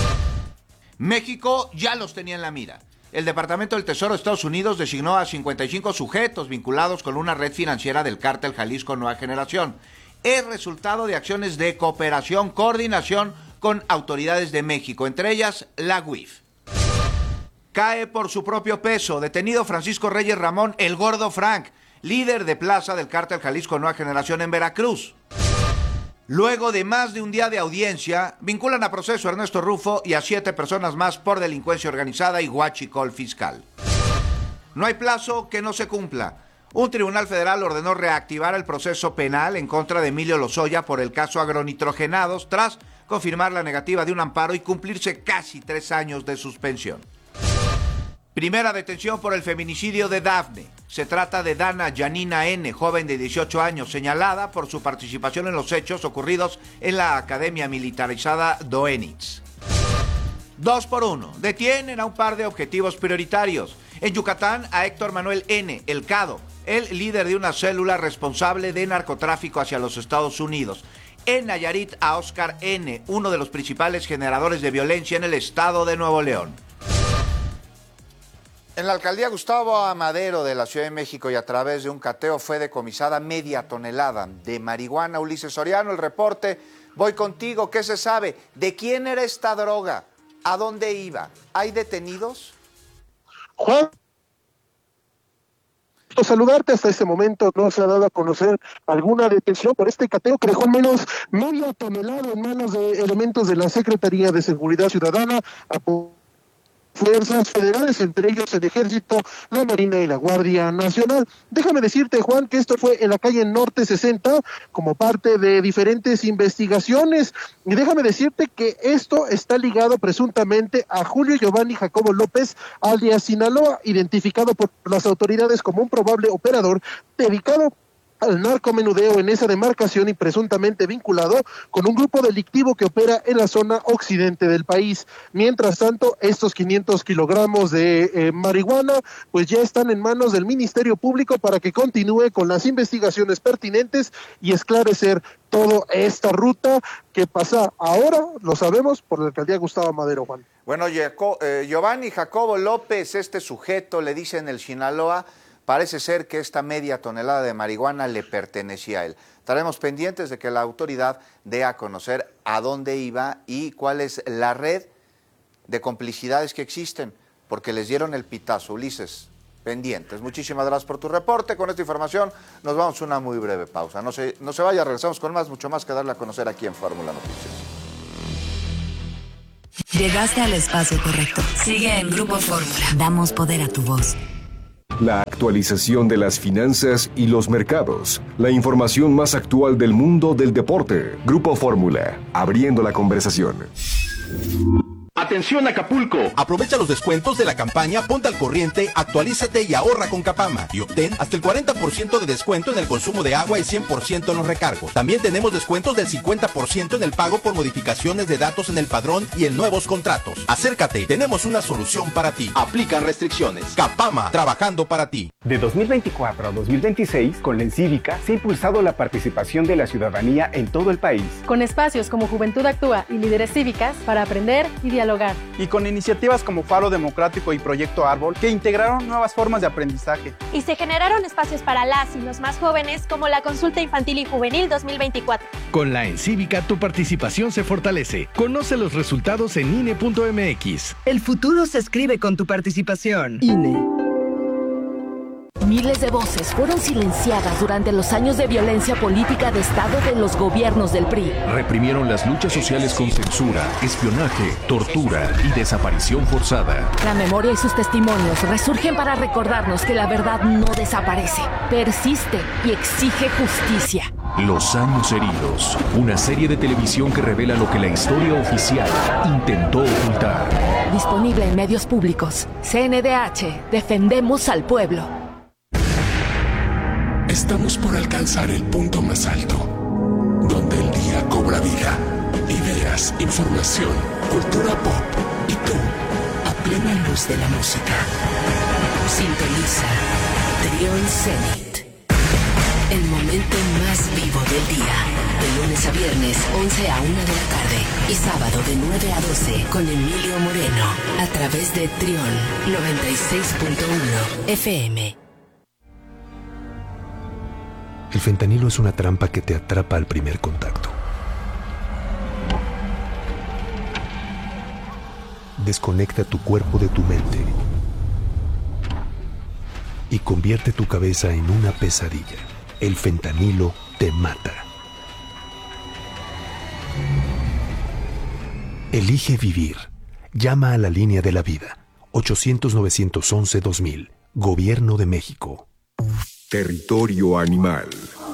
México ya los tenía en la mira. El Departamento del Tesoro de Estados Unidos designó a 55 sujetos vinculados con una red financiera del cártel Jalisco Nueva Generación. Es resultado de acciones de cooperación, coordinación con autoridades de México, entre ellas la UIF. Cae por su propio peso, detenido Francisco Reyes Ramón, el Gordo Frank, líder de plaza del cártel Jalisco Nueva Generación en Veracruz. Luego de más de un día de audiencia, vinculan a proceso a Ernesto Rufo y a 7 personas más por delincuencia organizada y huachicol fiscal. No hay plazo que no se cumpla. Un tribunal federal ordenó reactivar el proceso penal en contra de Emilio Lozoya por el caso agronitrogenados tras confirmar la negativa de un amparo y cumplirse casi 3 años de suspensión. Primera detención por el feminicidio de Dafne. Se trata de Dana Yanina N., joven de 18 años, señalada por su participación en los hechos ocurridos en la Academia Militarizada Doenitz. 2 por 1. Detienen a un par de objetivos prioritarios. En Yucatán, a Héctor Manuel N., el Cado, el líder de una célula responsable de narcotráfico hacia los Estados Unidos. En Nayarit, a Oscar N., uno de los principales generadores de violencia en el estado de Nuevo León. En la alcaldía Gustavo Amadero de la Ciudad de México y a través de un cateo fue decomisada media tonelada de marihuana. Ulises Soriano, el reporte. Voy contigo. ¿Qué se sabe? ¿De quién era esta droga? ¿A dónde iba? ¿Hay detenidos? Juan, saludarte. Hasta este momento no se ha dado a conocer alguna detención por este cateo que dejó al menos media tonelada en manos de elementos de la Secretaría de Seguridad Ciudadana. fuerzas federales, entre ellos el Ejército, la Marina y la Guardia Nacional. Déjame decirte, Juan, que esto fue en la calle Norte 60 como parte de diferentes investigaciones, y déjame decirte que esto está ligado presuntamente a Julio Giovanni Jacobo López, alias Sinaloa, identificado por las autoridades como un probable operador dedicado al narcomenudeo en esa demarcación y presuntamente vinculado con un grupo delictivo que opera en la zona occidente del país. Mientras tanto, estos 500 kilogramos de marihuana pues ya están en manos del Ministerio Público para que continúe con las investigaciones pertinentes y esclarecer toda esta ruta que pasa ahora, lo sabemos, por la alcaldía Gustavo Madero, Juan. Bueno, Giovanni Jacobo López, este sujeto, le dicen el Sinaloa. Parece ser que esta media tonelada de marihuana le pertenecía a él. Estaremos pendientes de que la autoridad dé a conocer a dónde iba y cuál es la red de complicidades que existen, porque les dieron el pitazo. Ulises, pendientes. Muchísimas gracias por tu reporte. Con esta información nos vamos a una muy breve pausa. No se vaya, regresamos con mucho más que darle a conocer aquí en Fórmula Noticias. Llegaste al espacio correcto. Sigue en Grupo Fórmula. Damos poder a tu voz. La actualización de las finanzas y los mercados. La información más actual del mundo del deporte. Grupo Fórmula, abriendo la conversación. Atención Acapulco, aprovecha los descuentos de la campaña Ponte al Corriente, actualízate y ahorra con Capama y obtén hasta el 40% de descuento en el consumo de agua y 100% en los recargos. También tenemos descuentos del 50% en el pago por modificaciones de datos en el padrón y en nuevos contratos. Acércate, tenemos una solución para ti. Aplican restricciones. Capama, trabajando para ti. De 2024 a 2026, con la Encívica se ha impulsado la participación de la ciudadanía en todo el país. Con espacios como Juventud Actúa y Líderes Cívicas para aprender y dialogar. Y con iniciativas como Faro Democrático y Proyecto Árbol que integraron nuevas formas de aprendizaje. Y se generaron espacios para las y los más jóvenes como la Consulta Infantil y Juvenil 2024. Con la Encívica tu participación se fortalece. Conoce los resultados en INE.mx. El futuro se escribe con tu participación. INE. Miles de voces fueron silenciadas durante los años de violencia política de Estado de los gobiernos del PRI. Reprimieron las luchas sociales con censura, espionaje, tortura y desaparición forzada. La memoria y sus testimonios resurgen para recordarnos que la verdad no desaparece, persiste y exige justicia. Los años heridos, una serie de televisión que revela lo que la historia oficial intentó ocultar. Disponible en medios públicos. CNDH, defendemos al pueblo. Estamos por alcanzar el punto más alto, donde el día cobra vida. Ideas, información, cultura pop y tú, a plena luz de la música. Sintoniza Trión Zenit. El momento más vivo del día. De lunes a viernes, 11 a 1 de la tarde. Y sábado de 9 a 12 con Emilio Moreno. A través de Trión 96.1 FM. El fentanilo es una trampa que te atrapa al primer contacto. Desconecta tu cuerpo de tu mente y convierte tu cabeza en una pesadilla. El fentanilo te mata. Elige vivir. Llama a la línea de la vida. 800-911-2000. Gobierno de México. Territorio animal.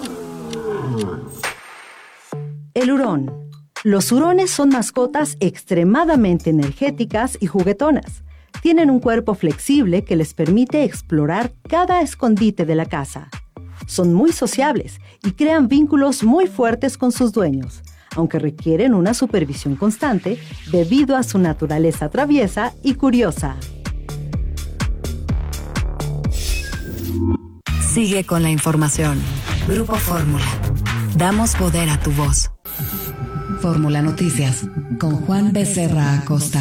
El hurón. Los hurones son mascotas extremadamente energéticas y juguetonas. Tienen un cuerpo flexible que les permite explorar cada escondite de la casa. Son muy sociables y crean vínculos muy fuertes con sus dueños, aunque requieren una supervisión constante debido a su naturaleza traviesa y curiosa. Sigue con la información. Grupo Fórmula. Damos poder a tu voz. Fórmula Noticias con Juan Becerra Acosta.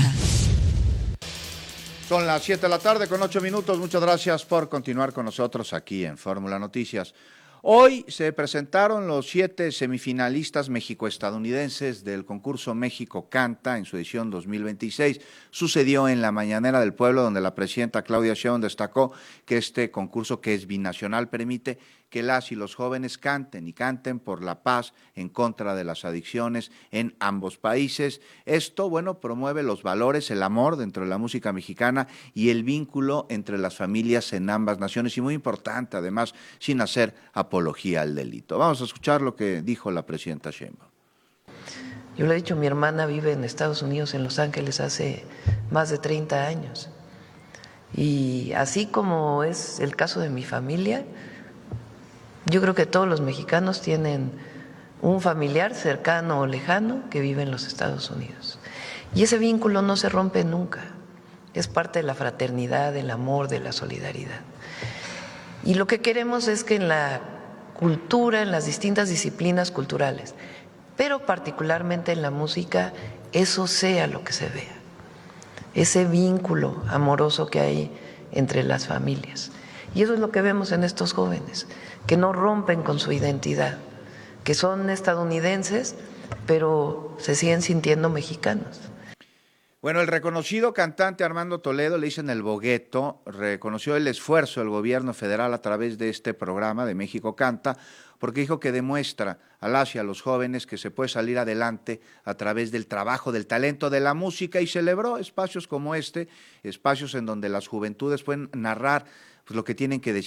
Son las 7 de la tarde con 8 minutos. Muchas gracias por continuar con nosotros aquí en Fórmula Noticias. Hoy se presentaron los 7 semifinalistas mexico-estadounidenses del concurso México Canta en su edición 2026. Sucedió en la Mañanera del Pueblo, donde la presidenta Claudia Sheinbaum destacó que este concurso, que es binacional, permite que las y los jóvenes canten y canten por la paz en contra de las adicciones en ambos países. Esto, bueno, promueve los valores, el amor dentro de la música mexicana y el vínculo entre las familias en ambas naciones, y muy importante, además, sin hacer apología al delito. Vamos a escuchar lo que dijo la presidenta Sheinbaum. Yo le he dicho, mi hermana vive en Estados Unidos, en Los Ángeles, hace más de 30 años. Y así como es el caso de mi familia, yo creo que todos los mexicanos tienen un familiar cercano o lejano que vive en los Estados Unidos. Y ese vínculo no se rompe nunca. Es parte de la fraternidad, del amor, de la solidaridad. Y lo que queremos es que en la cultura, en las distintas disciplinas culturales, pero particularmente en la música, eso sea lo que se vea. Ese vínculo amoroso que hay entre las familias. Y eso es lo que vemos en estos jóvenes, que no rompen con su identidad, que son estadounidenses, pero se siguen sintiendo mexicanos. Bueno, el reconocido cantante Armando Toledo, le dicen el Bogueto, reconoció el esfuerzo del gobierno federal a través de este programa de México Canta, porque dijo que demuestra a las y a los jóvenes que se puede salir adelante a través del trabajo, del talento, de la música, y celebró espacios como este, espacios en donde las juventudes pueden narrar pues, lo que tienen que decir